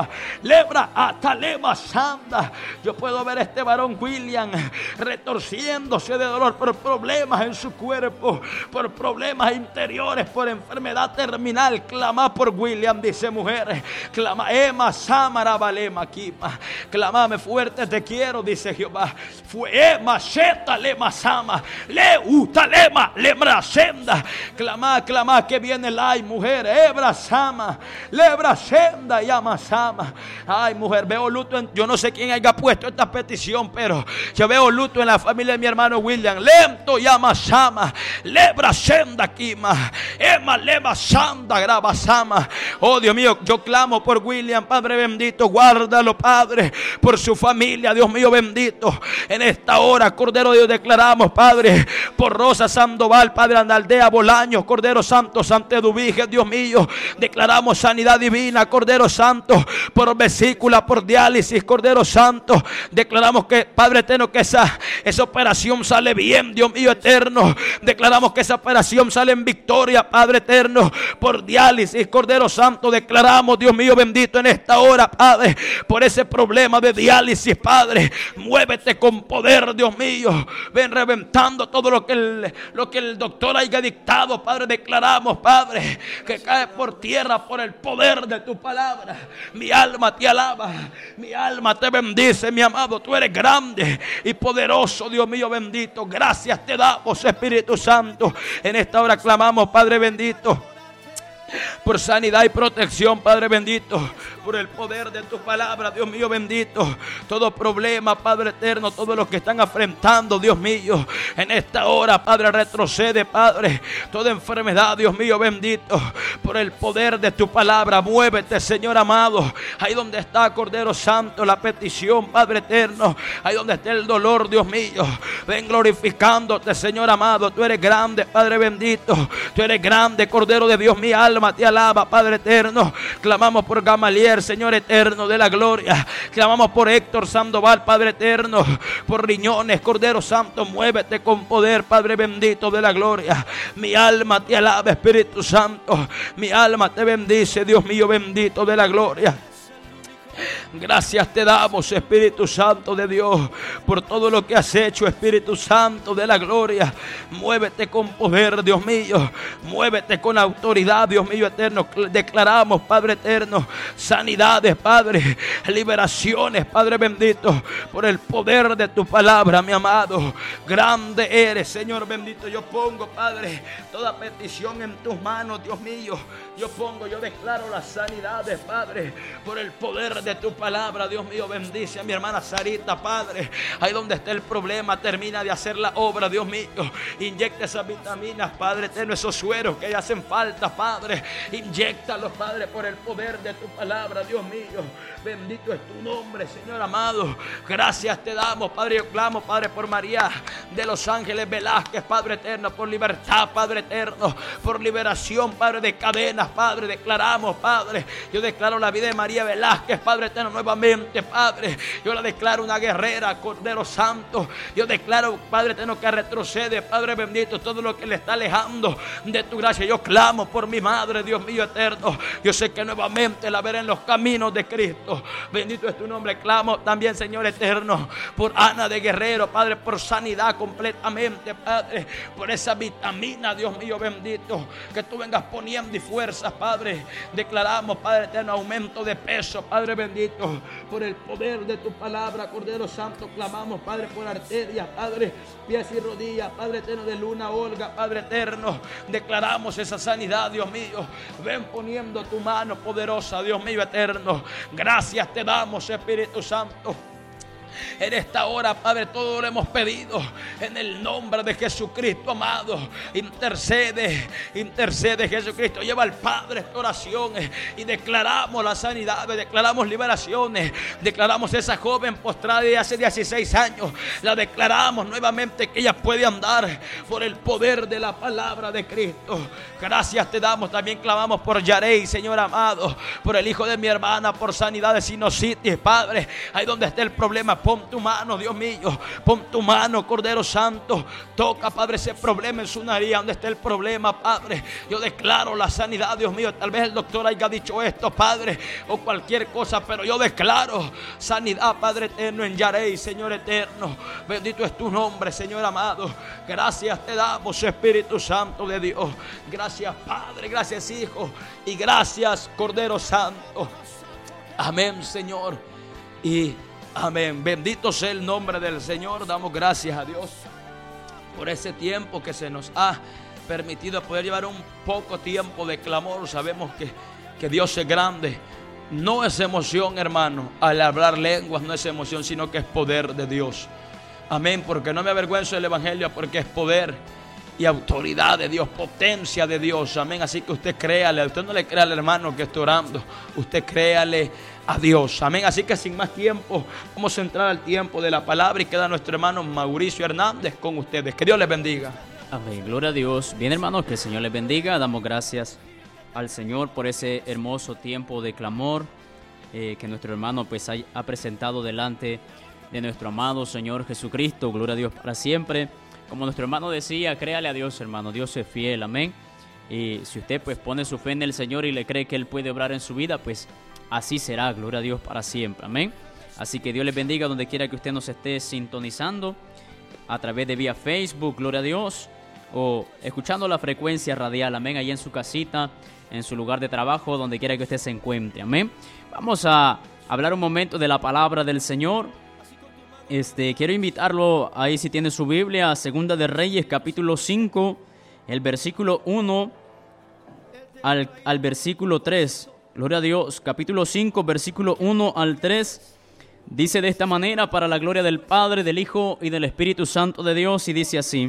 S2: Lebra atalema sanda. Yo puedo ver a este varón William retorciéndose de dolor por problemas en su cuerpo, por problemas interiores, por enfermedad terminal. Clama por William, dice mujer. Clama, Ema Samara Balema Kima. Clamame fuerte, te quiero, dice Jehová. Fue Ema Sheta Lema Sama. Le utalema Lembra Senda. Clama, clama que viene el ay, mujer. Ebra Sama. Lebra Senda Yama Sama. Ay, mujer, veo luto en, yo no sé quién haya puesto esta petición, pero yo veo luto en la familia de mi hermano William. Lento Yama Sama. Lebra Senda Kima. Ema Lema Sanda Graba Sama. Oh Dios mío, yo clamo por William, Padre bendito, guárdalo, Padre, por su familia, Dios mío bendito. En esta hora, Cordero de Dios, declaramos, Padre, por Rosa Sandoval, Padre, Andaldea Bolaños, Cordero Santo, Santa Eduvige, Dios mío, declaramos sanidad divina, Cordero Santo, por vesícula, por diálisis, Cordero Santo, declaramos que, Padre eterno, que esa, esa operación sale bien, Dios mío eterno. Declaramos que esa operación sale en victoria, Padre eterno, por diálisis, Cordero Santo. Declaramos, Dios mío bendito, en esta hora, Padre, por ese problema de diálisis, Padre, muévete con poder, Dios mío. Ven reventando todo lo que el, lo que el doctor haya dictado, Padre. Declaramos, Padre, que cae por tierra por el poder de tu palabra. Mi alma te alaba, mi alma te bendice, mi amado. Tú eres grande y poderoso, Dios mío bendito. Gracias te damos, Espíritu Santo. En esta hora clamamos, Padre bendito, por sanidad y protección, Padre bendito, por el poder de tu palabra, Dios mío bendito. Todo problema, Padre eterno, todos los que están afrontando, Dios mío, en esta hora, Padre, retrocede, Padre, toda enfermedad, Dios mío bendito, por el poder de tu palabra. Muévete, Señor amado, ahí donde está, Cordero Santo, la petición, Padre eterno, ahí donde está el dolor, Dios mío, ven glorificándote, Señor amado. Tú eres grande, Padre bendito, tú eres grande, Cordero de Dios. Mi alma te alaba, Padre eterno. Clamamos por Gamaliel, Señor eterno de la gloria. Clamamos por Héctor Sandoval, Padre eterno, por riñones, Cordero Santo. Muévete con poder, Padre bendito de la gloria. Mi alma te alaba, Espíritu Santo. Mi alma te bendice, Dios mío bendito de la gloria. Gracias te damos, Espíritu Santo de Dios, por todo lo que has hecho, Espíritu Santo de la gloria. Muévete con poder, Dios mío. Muévete con autoridad, Dios mío eterno. Declaramos, Padre eterno, sanidades, Padre, liberaciones, Padre bendito, por el poder de tu palabra, mi amado. Grande eres, Señor bendito. Yo pongo, Padre, toda petición en tus manos, Dios mío. Yo pongo, yo declaro las sanidades, Padre, por el poder poder de tu palabra, Dios mío, bendice a mi hermana Sarita, Padre. Ahí donde está el problema, termina de hacer la obra, Dios mío. Inyecta esas vitaminas, Padre eterno, esos sueros que le hacen falta, Padre. Inyéctalos, Padre, por el poder de tu palabra, Dios mío. Bendito es tu nombre, Señor amado. Gracias te damos, Padre. Yo clamo, Padre, por María de Los Ángeles Velázquez, Padre eterno, por libertad, Padre eterno, por liberación, Padre, de cadenas, Padre. Declaramos, Padre, yo declaro la vida de María Velázquez, Padre eterno, nuevamente, Padre. Yo la declaro una guerrera, Cordero Santo. Yo declaro, Padre eterno, que retrocede, Padre bendito, todo lo que le está alejando de tu gracia. Yo clamo por mi madre, Dios mío eterno. Yo sé que nuevamente la veré en los caminos de Cristo. Bendito es tu nombre. Clamo también, Señor eterno, por Ana de Guerrero, Padre, por sanidad completamente, Padre, por esa vitamina, Dios mío bendito, que tú vengas poniendo y fuerzas, Padre. Declaramos, Padre eterno, aumento de peso, Padre bendito, por el poder de tu palabra, Cordero Santo. Clamamos, Padre, por arterias, Padre, pies y rodillas, Padre eterno, de Luna Olga, Padre eterno. Declaramos esa sanidad, Dios mío. Ven poniendo tu mano poderosa, Dios mío eterno. Gracias te damos, Espíritu Santo. En esta hora, Padre, todo lo hemos pedido en el nombre de Jesucristo, amado. Intercede, intercede, Jesucristo. Lleva al Padre esta oración y declaramos la sanidad, declaramos liberaciones, declaramos esa joven postrada de hace dieciséis años. La declaramos nuevamente que ella puede andar por el poder de la palabra de Cristo. Gracias te damos. También clamamos por Yarey, Señor amado, por el hijo de mi hermana, por sanidad de sinusitis, Padre. Ahí donde está el problema, pon tu mano, Dios mío, pon tu mano, Cordero Santo. Toca, Padre, ese problema en su nariz, donde está el problema, Padre. Yo declaro la sanidad, Dios mío. Tal vez el doctor haya dicho esto, Padre, o cualquier cosa, pero yo declaro sanidad, Padre eterno, en Yarey, Señor eterno. Bendito es tu nombre, Señor amado. Gracias te damos, Espíritu Santo de Dios. Gracias, Padre, gracias, Hijo, y gracias, Cordero Santo. Amén, Señor, y amén. Bendito sea el nombre del Señor. Damos gracias a Dios por ese tiempo que se nos ha permitido poder llevar un poco tiempo de clamor. Sabemos que, que Dios es grande. No es emoción, hermano, al hablar lenguas no es emoción, sino que es poder de Dios. Amén, porque no me avergüenzo del Evangelio, porque es poder y autoridad de Dios, potencia de Dios. Amén, así que usted créale. Usted no le crea al hermano que está orando, usted créale a Dios. Amén, así que sin más tiempo vamos a entrar al tiempo de la palabra y queda nuestro hermano Mauricio Hernández con ustedes. Que Dios les bendiga.
S1: Amén, gloria a Dios. Bien, hermanos, que el Señor les bendiga. Damos gracias al Señor por ese hermoso tiempo de clamor eh, que nuestro hermano pues ha, ha presentado delante de nuestro amado Señor Jesucristo. Gloria a Dios para siempre. Como nuestro hermano decía, créale a Dios, hermano. Dios es fiel, amén. Y si usted pues pone su fe en el Señor y le cree que Él puede obrar en su vida, pues así será, gloria a Dios para siempre, amén. Así que Dios les bendiga donde quiera que usted nos esté sintonizando, a través de vía Facebook, gloria a Dios, o escuchando la frecuencia radial, amén, ahí en su casita, en su lugar de trabajo, donde quiera que usted se encuentre, amén. Vamos a hablar un momento de la palabra del Señor. Este, quiero invitarlo ahí, si tiene su Biblia, a Segunda de Reyes, capítulo cinco, el versículo uno al, al versículo tres. Gloria a Dios, capítulo cinco, versículo uno al tres. Dice de esta manera, para la gloria del Padre, del Hijo y del Espíritu Santo de Dios, y dice así: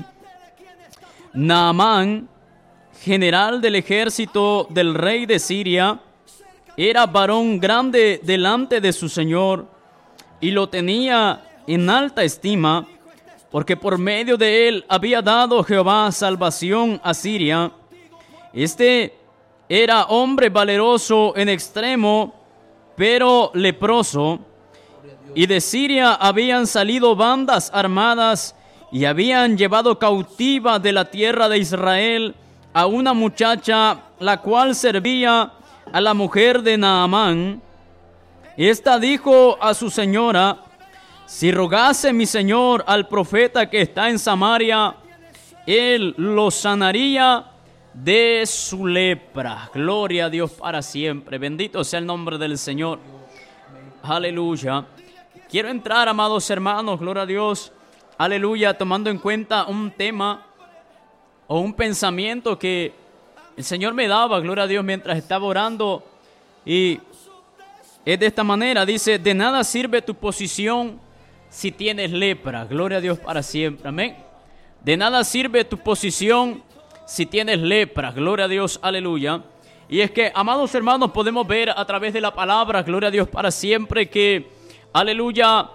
S1: Naamán, general del ejército del rey de Siria, era varón grande delante de su señor, y lo tenía en alta estima, porque por medio de él había dado Jehová salvación a Siria. Este era hombre valeroso en extremo, pero leproso, y de Siria habían salido bandas armadas, y habían llevado cautiva de la tierra de Israel a una muchacha, la cual servía a la mujer de Naamán. Esta dijo a su señora: si rogase mi señor al profeta que está en Samaria, él lo sanaría de su lepra. Gloria a Dios para siempre. Bendito sea el nombre del Señor. Aleluya. Quiero entrar, amados hermanos, gloria a Dios, aleluya, tomando en cuenta un tema o un pensamiento que el Señor me daba, gloria a Dios, mientras estaba orando, y es de esta manera, dice, de nada sirve tu posición si tienes lepra. Gloria a Dios para siempre, amén. De nada sirve tu posición si tienes lepra. Gloria a Dios, aleluya. Y es que, amados hermanos, podemos ver a través de la palabra, gloria a Dios para siempre, que, aleluya,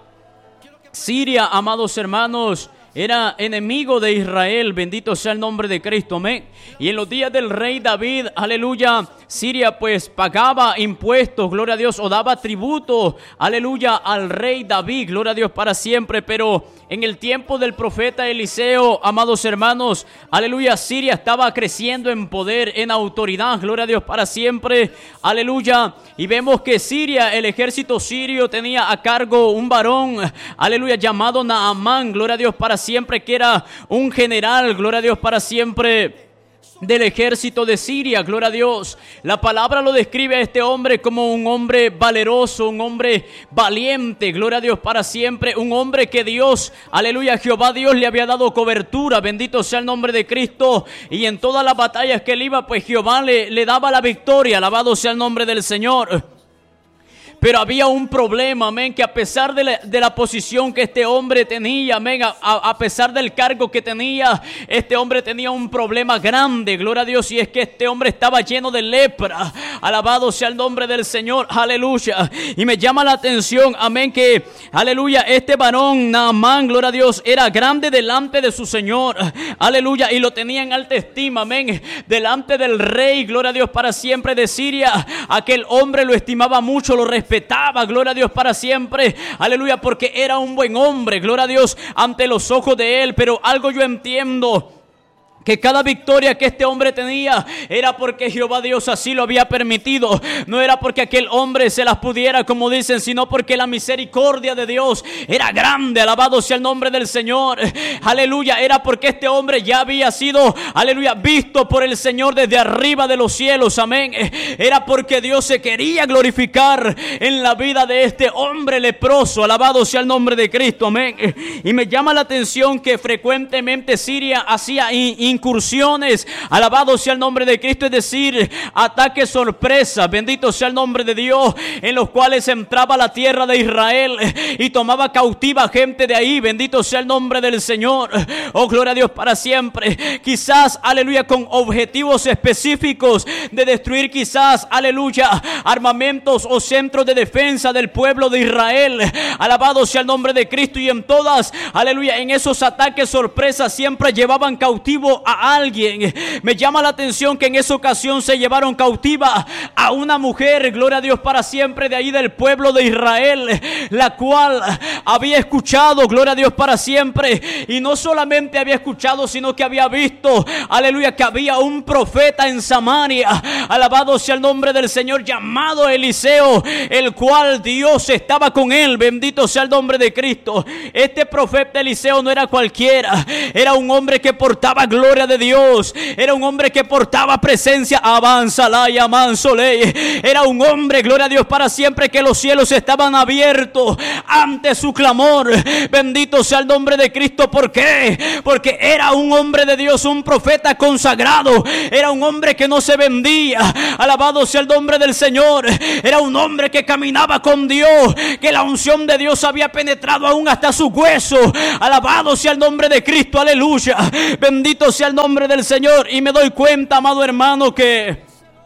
S1: Siria, amados hermanos, era enemigo de Israel. Bendito sea el nombre de Cristo, amén. Y en los días del rey David, aleluya, Siria pues pagaba impuestos, gloria a Dios, o daba tributo, aleluya, al rey David, gloria a Dios para siempre. Pero en el tiempo del profeta Eliseo, amados hermanos, aleluya, Siria estaba creciendo en poder, en autoridad, gloria a Dios para siempre, aleluya. Y vemos que Siria, el ejército sirio, tenía a cargo un varón, aleluya, llamado Naamán, gloria a Dios para siempre, que era un general, gloria a Dios para siempre, del ejército de Siria, gloria a Dios. La palabra lo describe a este hombre como un hombre valeroso, un hombre valiente, gloria a Dios para siempre, un hombre que Dios, aleluya, Jehová Dios le había dado cobertura, bendito sea el nombre de Cristo, y en todas las batallas que él iba, pues Jehová le, le daba la victoria, alabado sea el nombre del Señor. Pero había un problema, amén, que a pesar de la, de la posición que este hombre tenía, amén, a, a pesar del cargo que tenía, este hombre tenía un problema grande, gloria a Dios, y es que este hombre estaba lleno de lepra. Alabado sea el nombre del Señor, aleluya. Y me llama la atención, amén, que, aleluya, este varón Naamán, gloria a Dios, era grande delante de su Señor, aleluya, y lo tenía en alta estima, amén, delante del rey, gloria a Dios para siempre de Siria. Aquel hombre lo estimaba mucho, lo respetaba. Respetaba, gloria a Dios para siempre, aleluya, porque era un buen hombre, gloria a Dios, ante los ojos de él. Pero algo yo entiendo, que cada victoria que este hombre tenía era porque Jehová Dios así lo había permitido. No era porque aquel hombre se las pudiera, como dicen, sino porque la misericordia de Dios era grande. Alabado sea el nombre del Señor, aleluya. Era porque este hombre ya había sido, aleluya, visto por el Señor desde arriba de los cielos, amén. Era porque Dios se quería glorificar en la vida de este hombre leproso. Alabado sea el nombre de Cristo, amén. Y me llama la atención que frecuentemente Siria hacía in incursiones, alabado sea el nombre de Cristo, es decir, ataques sorpresa, bendito sea el nombre de Dios, en los cuales entraba a la tierra de Israel y tomaba cautiva gente de ahí, bendito sea el nombre del Señor, oh gloria a Dios para siempre, quizás, aleluya, con objetivos específicos de destruir quizás, aleluya, armamentos o centros de defensa del pueblo de Israel, alabado sea el nombre de Cristo. Y en todas, aleluya, en esos ataques sorpresa siempre llevaban cautivo a alguien. Me llama la atención que en esa ocasión se llevaron cautiva a una mujer, gloria a Dios para siempre, de ahí del pueblo de Israel, la cual había escuchado, gloria a Dios para siempre, y no solamente había escuchado, sino que había visto, aleluya, que había un profeta en Samaria, alabado sea el nombre del Señor, llamado Eliseo, el cual Dios estaba con él, bendito sea el nombre de Cristo. Este profeta Eliseo no era cualquiera, era un hombre que portaba gloria de Dios, era un hombre que portaba presencia, avanza la llaman soleil, era un hombre, gloria a Dios para siempre, que los cielos estaban abiertos ante su clamor, bendito sea el nombre de Cristo. ¿Por qué? Porque era un hombre de Dios, un profeta consagrado, era un hombre que no se vendía, alabado sea el nombre del Señor, era un hombre que caminaba con Dios, que la unción de Dios había penetrado aún hasta su hueso, alabado sea el nombre de Cristo, aleluya, bendito sea el nombre del Señor. Y me doy cuenta, amado hermano, que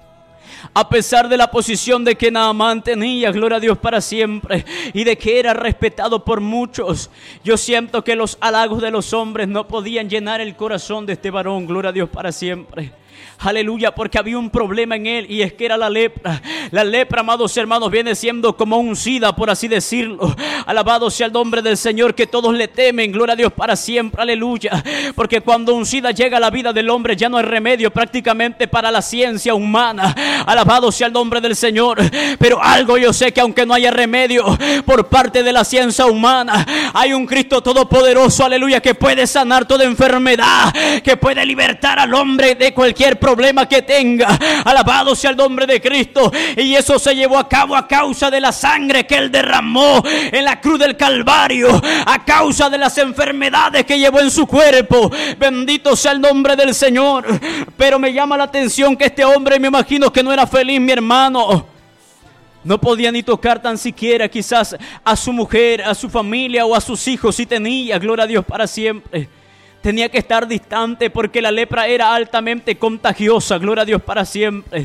S1: a pesar de la posición de que Naamán tenía, gloria a Dios para siempre, y de que era respetado por muchos, yo siento que los halagos de los hombres no podían llenar el corazón de este varón, gloria a Dios para siempre. Aleluya, porque había un problema en él, y es que era la lepra. La lepra, amados hermanos, viene siendo como un sida, por así decirlo. Alabado sea el nombre del Señor, que todos le temen, gloria a Dios para siempre, aleluya. Porque cuando un sida llega a la vida del hombre, ya no hay remedio prácticamente para la ciencia humana. Alabado sea el nombre del Señor. Pero algo yo sé, que aunque no haya remedio por parte de la ciencia humana, hay un Cristo todopoderoso, aleluya, que puede sanar toda enfermedad, que puede libertar al hombre de cualquier problema que tenga. Alabado sea el nombre de Cristo. Y eso se llevó a cabo a causa de la sangre que Él derramó en la cruz del Calvario, a causa de las enfermedades que llevó en su cuerpo. Bendito sea el nombre del Señor. Pero me llama la atención que este hombre, me imagino que no era feliz, mi hermano. No podía ni tocar tan siquiera quizás a su mujer, a su familia o a sus hijos si tenía, gloria a Dios, para siempre. Tenía que estar distante porque la lepra era altamente contagiosa, gloria a Dios, para siempre.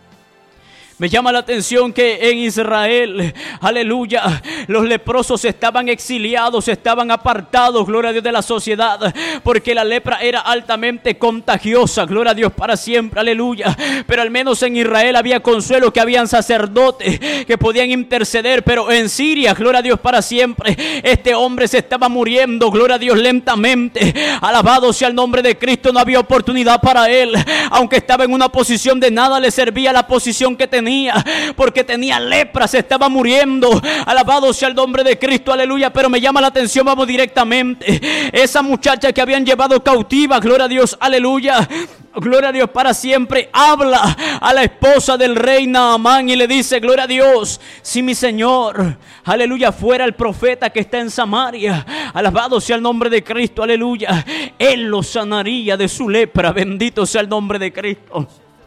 S1: Me llama la atención que en Israel, aleluya, los leprosos estaban exiliados, estaban apartados, gloria a Dios, de la sociedad, porque la lepra era altamente contagiosa, gloria a Dios, para siempre, aleluya. Pero al menos en Israel había consuelo, que habían sacerdotes que podían interceder, pero en Siria, gloria a Dios, para siempre, este hombre se estaba muriendo, gloria a Dios, lentamente. Alabado sea el nombre de Cristo, no había oportunidad para él, aunque estaba en una posición de nada, le servía la posición que tenía. Porque tenía lepra, se estaba muriendo. Alabado sea el nombre de Cristo, aleluya. Pero me llama la atención, vamos directamente. Esa muchacha que habían llevado cautiva, gloria a Dios, aleluya. Gloria a Dios, para siempre, habla a la esposa del rey Naamán y le dice, gloria a Dios, si mi señor, aleluya, fuera el profeta que está en Samaria, alabado sea el nombre de Cristo, aleluya, él lo sanaría de su lepra. Bendito sea el nombre de Cristo.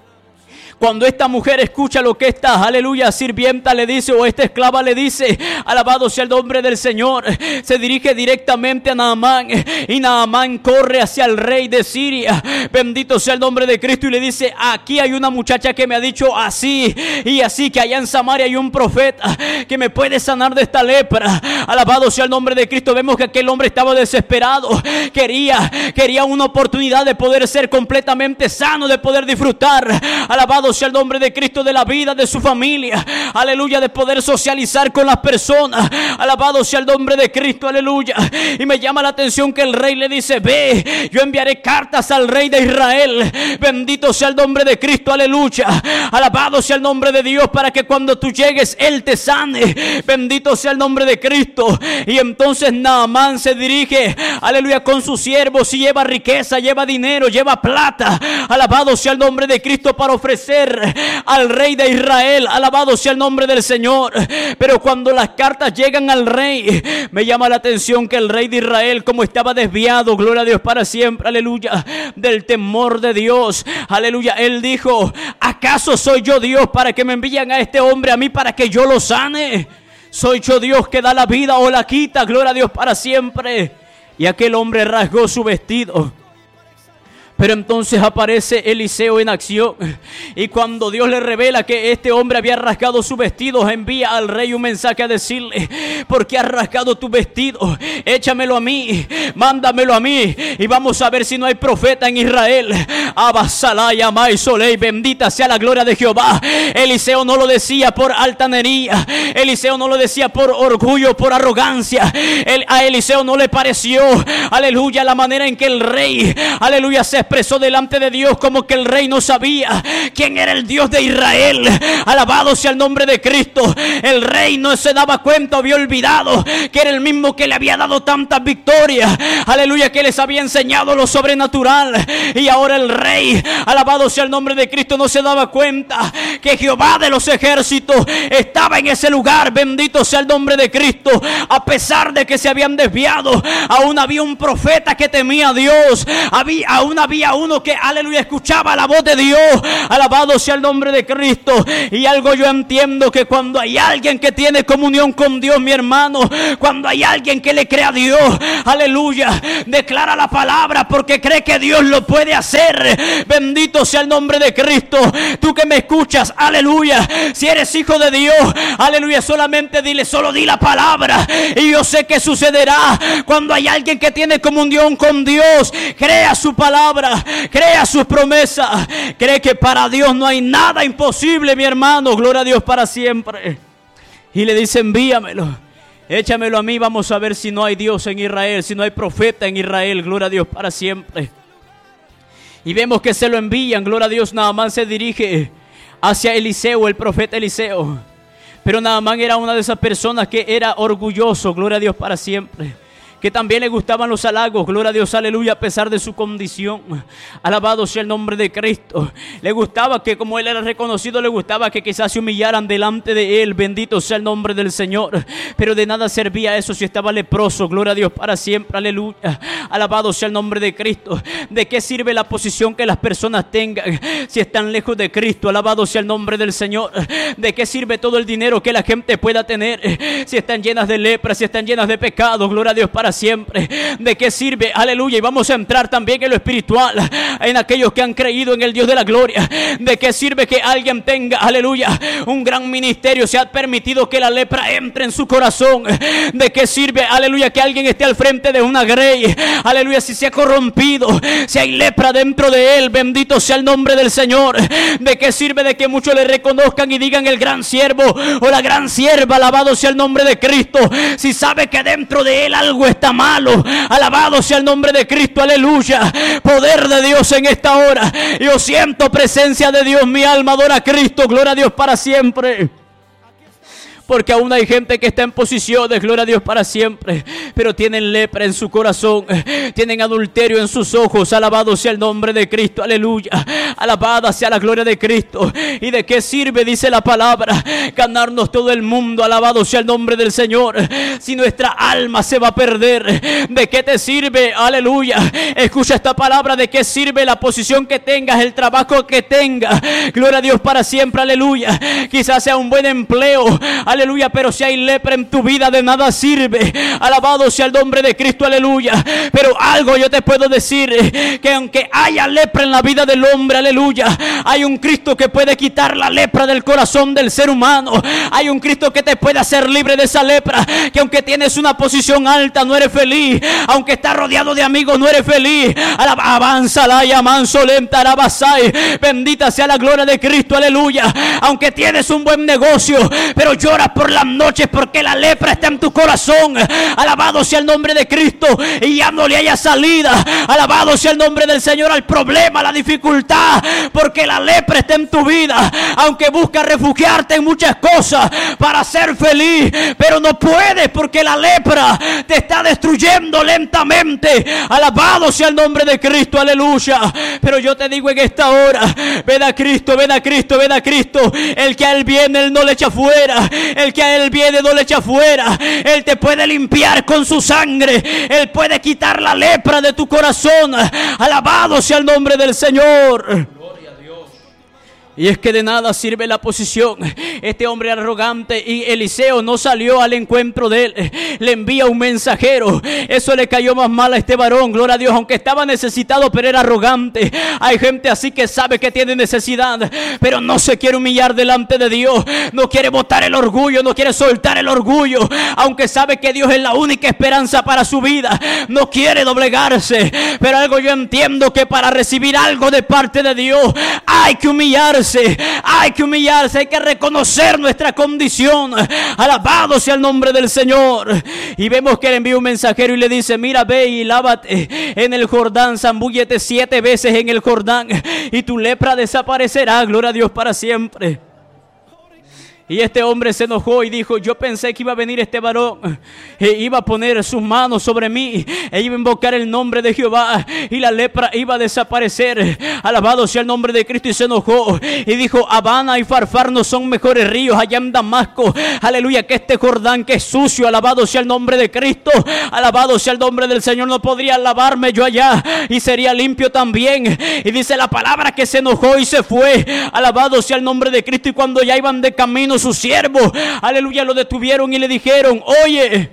S1: Cuando esta mujer escucha lo que esta, aleluya, sirvienta le dice, o esta esclava le dice, alabado sea el nombre del Señor, se dirige directamente a Naamán, y Naamán corre hacia el rey de Siria, bendito sea el nombre de Cristo, y le dice, aquí hay una muchacha que me ha dicho así y así, que allá en Samaria hay un profeta que me puede sanar de esta lepra. Alabado sea el nombre de Cristo. Vemos que aquel hombre estaba desesperado, quería, quería una oportunidad de poder ser completamente sano, de poder disfrutar, alabado sea el nombre de Cristo, de la vida de su familia, aleluya, de poder socializar con las personas, alabado sea el nombre de Cristo, aleluya. Y me llama la atención que el rey le dice, ve, yo enviaré cartas al rey de Israel, bendito sea el nombre de Cristo, aleluya, alabado sea el nombre de Dios, para que cuando tú llegues él te sane, bendito sea el nombre de Cristo. Y entonces Naamán se dirige, aleluya, con sus siervos y lleva riqueza, lleva dinero, lleva plata, alabado sea el nombre de Cristo, para ofrecer al rey de Israel, alabado sea el nombre del Señor. Pero cuando las cartas llegan al rey, me llama la atención que el rey de Israel, como estaba desviado, gloria a Dios, para siempre, aleluya, del temor de Dios, aleluya, él dijo, ¿acaso soy yo Dios para que me envíen a este hombre a mí para que yo lo sane? ¿Soy yo Dios que da la vida o la quita? Gloria a Dios, para siempre. Y aquel hombre rasgó su vestido. Pero entonces aparece Eliseo en acción, y cuando Dios le revela que este hombre había rasgado su vestido, envía al rey un mensaje a decirle, ¿por qué has rasgado tu vestido? Échamelo a mí, mándamelo a mí, y vamos a ver si no hay profeta en Israel. Abasalaya Mai Solei, bendita sea la gloria de Jehová. Eliseo no lo decía por altanería, Eliseo no lo decía por orgullo, por arrogancia. El, a Eliseo no le pareció, aleluya, la manera en que el rey, aleluya, se expresó delante de Dios, como que el rey no sabía quién era el Dios de Israel. Alabado sea el nombre de Cristo. El rey no se daba cuenta, había olvidado que era el mismo que le había dado tantas victorias, aleluya, que les había enseñado lo sobrenatural. Y ahora el rey, alabado sea el nombre de Cristo, no se daba cuenta que Jehová de los ejércitos estaba en ese lugar. Bendito sea el nombre de Cristo. A pesar de que se habían desviado, aún había un profeta que temía a Dios, había, aún había Había uno que, aleluya, escuchaba la voz de Dios. Alabado sea el nombre de Cristo. Y algo yo entiendo, que cuando hay alguien que tiene comunión con Dios, mi hermano, cuando hay alguien que le cree a Dios, aleluya, declara la palabra porque cree que Dios lo puede hacer. Bendito sea el nombre de Cristo. Tú que me escuchas, aleluya, si eres hijo de Dios, aleluya, solamente dile, solo di la palabra, y yo sé que sucederá. Cuando hay alguien que tiene comunión con Dios, crea su palabra, crea sus promesas, cree que para Dios no hay nada imposible, mi hermano, gloria a Dios para siempre. Y le dice, envíamelo, échamelo a mí, vamos a ver si no hay Dios en Israel, si no hay profeta en Israel, gloria a Dios para siempre. Y vemos que se lo envían, gloria a Dios. Naamán se dirige hacia Eliseo, el profeta Eliseo. Pero Naamán era una de esas personas que era orgulloso, gloria a Dios para siempre, que también le gustaban los halagos, gloria a Dios, aleluya, a pesar de su condición. Alabado sea el nombre de Cristo. Le gustaba que, como él era reconocido, le gustaba que quizás se humillaran delante de él, bendito sea el nombre del Señor. Pero de nada servía eso si estaba leproso, gloria a Dios para siempre, aleluya. Alabado sea el nombre de Cristo. ¿De qué sirve la posición que las personas tengan si están lejos de Cristo? Alabado sea el nombre del Señor. ¿De qué sirve todo el dinero que la gente pueda tener si están llenas de lepra, si están llenas de pecado? Gloria a Dios para siempre. ¿De qué sirve? Aleluya. Y vamos a entrar también en lo espiritual, en aquellos que han creído en el Dios de la gloria. ¿De qué sirve que alguien tenga, aleluya, un gran ministerio, se ha permitido que la lepra entre en su corazón? ¿De qué sirve, aleluya, que alguien esté al frente de una grey, aleluya, si se ha corrompido, si hay lepra dentro de él? Bendito sea el nombre del Señor. ¿De qué sirve de que muchos le reconozcan y digan el gran siervo o la gran sierva? Alabado sea el nombre de Cristo, si sabe que dentro de él algo está malo. Alabado sea el nombre de Cristo, aleluya. Poder de Dios en esta hora. Yo siento presencia de Dios, mi alma adora a Cristo, gloria a Dios para siempre. Porque aún hay gente que está en posiciones, gloria a Dios para siempre, pero tienen lepra en su corazón, tienen adulterio en sus ojos. Alabado sea el nombre de Cristo, aleluya. Alabada sea la gloria de Cristo. ¿Y de qué sirve, dice la palabra, ganarnos todo el mundo? Alabado sea el nombre del Señor, si nuestra alma se va a perder. ¿De qué te sirve? Aleluya. Escucha esta palabra. ¿De qué sirve la posición que tengas, el trabajo que tengas? Gloria a Dios para siempre, aleluya. Quizás sea un buen empleo, aleluya, pero si hay lepra en tu vida, de nada sirve. Alabado sea el nombre de Cristo, aleluya. Pero algo yo te puedo decir, que aunque haya lepra en la vida del hombre, aleluya, hay un Cristo que puede quitar la lepra del corazón del ser humano. Hay un Cristo que te puede hacer libre de esa lepra. Que aunque tienes una posición alta, no eres feliz. Aunque estás rodeado de amigos, no eres feliz. Avanza la llamanzo lenta arabasai. Bendita sea la gloria de Cristo, aleluya. Aunque tienes un buen negocio, pero lloras por las noches porque la lepra está en tu corazón. Alabado sea el nombre de Cristo, y ya no le haya salida. Alabado sea el nombre del Señor al problema, a la dificultad, porque la lepra está en tu vida. Aunque buscas refugiarte en muchas cosas para ser feliz, pero no puedes porque la lepra te está destruyendo lentamente. Alabado sea el nombre de Cristo, aleluya. Pero yo te digo en esta hora, ven a Cristo, ven a Cristo, ven a Cristo. El que a Él viene, Él no le echa fuera. El que a Él viene, no le echa fuera. Él te puede limpiar con su sangre. Él puede quitar la lepra de tu corazón. Alabado sea el nombre del Señor. Y es que de nada sirve la posición. Este hombre arrogante, y Eliseo no salió al encuentro de él. Le envía un mensajero. Eso le cayó más mal a este varón, gloria a Dios. Aunque estaba necesitado, pero era arrogante. Hay gente así que sabe que tiene necesidad, pero no se quiere humillar delante de Dios. No quiere botar el orgullo, no quiere soltar el orgullo. Aunque sabe que Dios es la única esperanza para su vida, no quiere doblegarse. Pero algo yo entiendo, que para recibir algo de parte de Dios hay que humillarse. Hay que humillarse, hay que reconocer nuestra condición. Alabado sea el nombre del Señor. Y vemos que le envía un mensajero y le dice: mira, ve y lávate en el Jordán, zambúllete siete veces en el Jordán y tu lepra desaparecerá. Gloria a Dios para siempre. Y este hombre se enojó y dijo: yo pensé que iba a venir este varón e iba a poner sus manos sobre mí e iba a invocar el nombre de Jehová y la lepra iba a desaparecer. Alabado sea el nombre de Cristo. Y se enojó y dijo: Habana y Farfar no son mejores ríos allá en Damasco, aleluya, que este Jordán que es sucio. Alabado sea el nombre de Cristo. Alabado sea el nombre del Señor. No podría lavarme yo allá y sería limpio también. Y dice la palabra que se enojó y se fue. Alabado sea el nombre de Cristo. Y cuando ya iban de camino, sus siervos, aleluya, lo detuvieron y le dijeron: oye,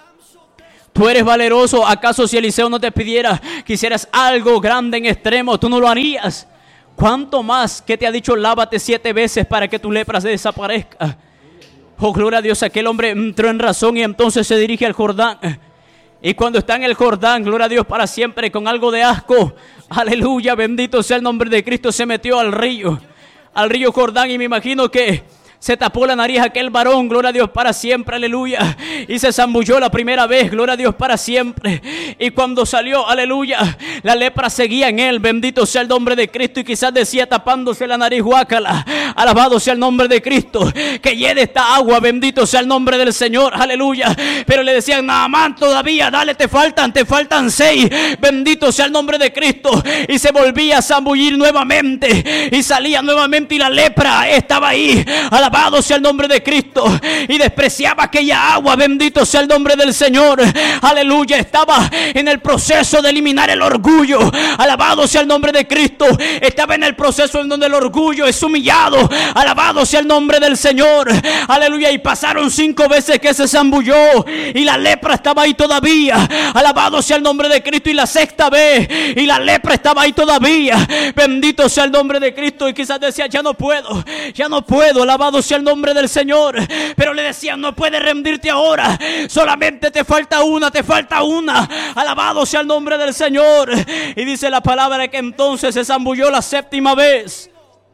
S1: tú eres valeroso. ¿Acaso si Eliseo no te pidiera que hicieras algo grande en extremo, tú no lo harías? ¿Cuánto más que te ha dicho lávate siete veces para que tu lepra se desaparezca? Oh, gloria a Dios. Aquel hombre entró en razón y entonces se dirige al Jordán. Y cuando está en el Jordán, gloria a Dios para siempre, con algo de asco, aleluya, bendito sea el nombre de Cristo, se metió al río, al río Jordán. Y me imagino que Se tapó la nariz aquel varón, gloria a Dios, para siempre, aleluya. Y se zambulló la primera vez, gloria a Dios, para siempre. Y cuando salió, aleluya, la lepra seguía en él, bendito sea el nombre de Cristo. Y quizás decía tapándose la nariz, guácala, alabado sea el nombre de Cristo, que llene esta agua, bendito sea el nombre del Señor, aleluya. Pero le decían, Naamán, todavía, dale, te faltan, te faltan seis, bendito sea el nombre de Cristo. Y se volvía a zambullir nuevamente, y salía nuevamente, y la lepra estaba ahí, alabado sea el nombre de Cristo, y despreciaba aquella agua, bendito sea el nombre del Señor, aleluya. Estaba en el proceso de eliminar el orgullo, alabado sea el nombre de Cristo. Estaba en el proceso en donde el orgullo es humillado, alabado sea el nombre del Señor, aleluya. Y pasaron cinco veces que se zambulló, y la lepra estaba ahí todavía, alabado sea el nombre de Cristo. Y la sexta vez, y la lepra estaba ahí todavía, bendito sea el nombre de Cristo. Y quizás decía, ya no puedo, ya no puedo, alabado sea el nombre del Señor. Pero le decían, no puedes rendirte ahora, solamente te falta una, te falta una, alabado sea el nombre del Señor. Y dice la palabra que entonces se zambulló la séptima vez,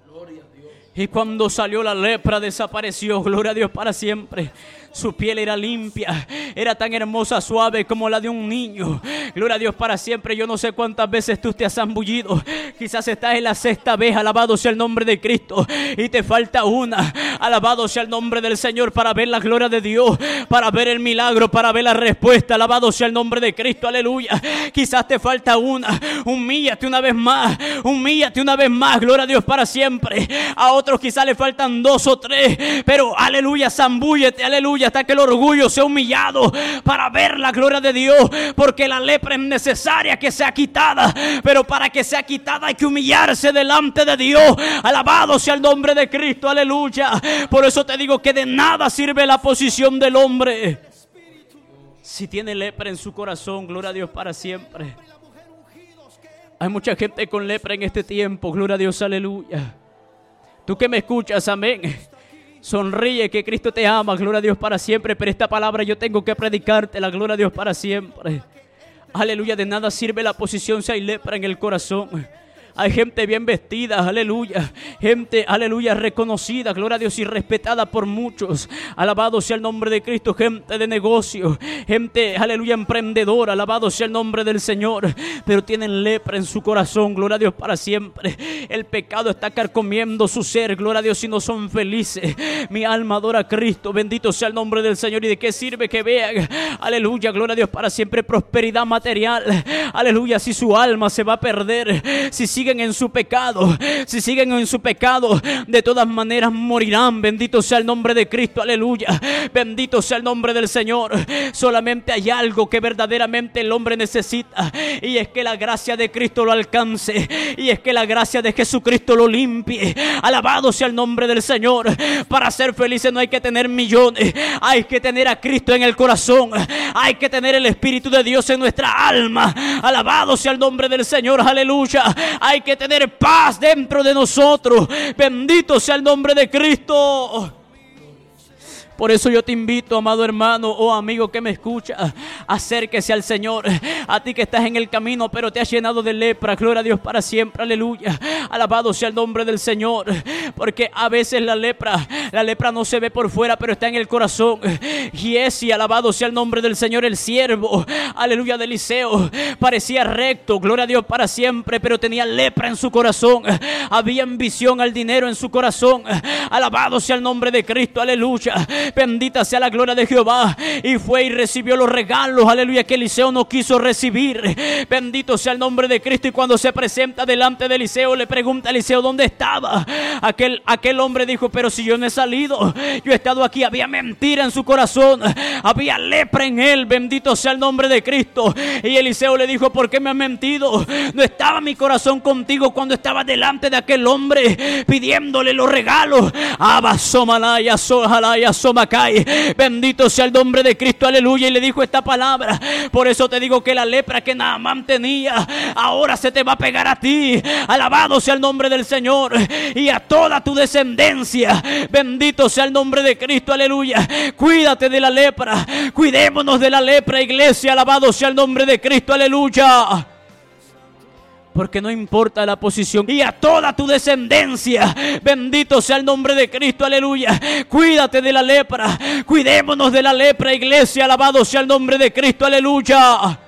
S1: y cuando salió la lepra desapareció, gloria a Dios, para siempre. Su piel era limpia, era tan hermosa, suave como la de un niño. Gloria a Dios para siempre. Yo no sé cuántas veces tú te has zambullido. Quizás estás en la sexta vez, alabado sea el nombre de Cristo, y te falta una. Alabado sea el nombre del Señor para ver la gloria de Dios, para ver el milagro, para ver la respuesta. Alabado sea el nombre de Cristo, aleluya. Quizás te falta una. Humíllate una vez más, humíllate una vez más, gloria a Dios para siempre. A otros quizás le faltan dos o tres, pero aleluya, zambúllete, aleluya, hasta que el orgullo sea humillado para ver la gloria de Dios, porque la lepra es necesaria que sea quitada, pero para que sea quitada hay que humillarse delante de Dios. Alabado sea el nombre de Cristo, aleluya. Por eso te digo que de nada sirve la posición del hombre si tiene lepra en su corazón, gloria a Dios para siempre. Hay mucha gente con lepra en este tiempo, gloria a Dios, aleluya. Tú que me escuchas, amén, sonríe que Cristo te ama, gloria a Dios para siempre. Pero esta palabra yo tengo que predicarte, la gloria a Dios para siempre. Aleluya, de nada sirve la posición si hay lepra en el corazón. Hay gente bien vestida, aleluya. Gente, aleluya, reconocida, gloria a Dios, y respetada por muchos. Alabado sea el nombre de Cristo. Gente de negocio, gente, aleluya, emprendedora. Alabado sea el nombre del Señor. Pero tienen lepra en su corazón, gloria a Dios para siempre. El pecado está carcomiendo su ser, gloria a Dios, y no son felices. Mi alma adora a Cristo, bendito sea el nombre del Señor. ¿Y de qué sirve que vean, aleluya, gloria a Dios para siempre, prosperidad material? Aleluya, si su alma se va a perder, si sigue siguen en su pecado, si siguen en su pecado, de todas maneras morirán. Bendito sea el nombre de Cristo, aleluya. Bendito sea el nombre del Señor. Solamente hay algo que verdaderamente el hombre necesita, y es que la gracia de Cristo lo alcance, y es que la gracia de Jesucristo lo limpie. Alabado sea el nombre del Señor. Para ser felices no hay que tener millones, hay que tener a Cristo en el corazón, hay que tener el Espíritu de Dios en nuestra alma. Alabado sea el nombre del Señor, aleluya. Hay que tener paz dentro de nosotros. Bendito sea el nombre de Cristo. Por eso yo te invito, amado hermano o amigo que me escucha, acérquese al Señor. A ti que estás en el camino pero te has llenado de lepra, gloria a Dios para siempre, aleluya. Alabado sea el nombre del Señor. Porque a veces la lepra, la lepra no se ve por fuera, pero está en el corazón. Y ese, alabado sea el nombre del Señor, el siervo, aleluya, de Eliseo, parecía recto, gloria a Dios para siempre, pero tenía lepra en su corazón. Había ambición al dinero en su corazón. Alabado sea el nombre de Cristo, aleluya. Bendita sea la gloria de Jehová. Y fue y recibió los regalos, aleluya, que Eliseo no quiso recibir. Bendito sea el nombre de Cristo. Y cuando se presenta delante de Eliseo, le pregunta a Eliseo dónde estaba. Aquel, aquel hombre dijo: pero si yo no he salido, yo he estado aquí. Había mentira en su corazón, había lepra en él. Bendito sea el nombre de Cristo. Y Eliseo le dijo: ¿por qué me has mentido? No estaba mi corazón contigo cuando estaba delante de aquel hombre pidiéndole los regalos. Abasomalaya, sojalaya, Macay. Bendito sea el nombre de Cristo, aleluya. Y le dijo esta palabra: por eso te digo que la lepra que Naamán tenía ahora se te va a pegar a ti. Alabado sea el nombre del Señor y a toda tu descendencia. Bendito sea el nombre de Cristo, aleluya. Cuídate de la lepra, cuidémonos de la lepra, iglesia. Alabado sea el nombre de Cristo, aleluya. porque no importa la posición. Y a toda tu descendencia, bendito sea el nombre de Cristo, aleluya. Cuídate de la lepra, cuidémonos de la lepra, iglesia, alabado sea el nombre de Cristo, aleluya.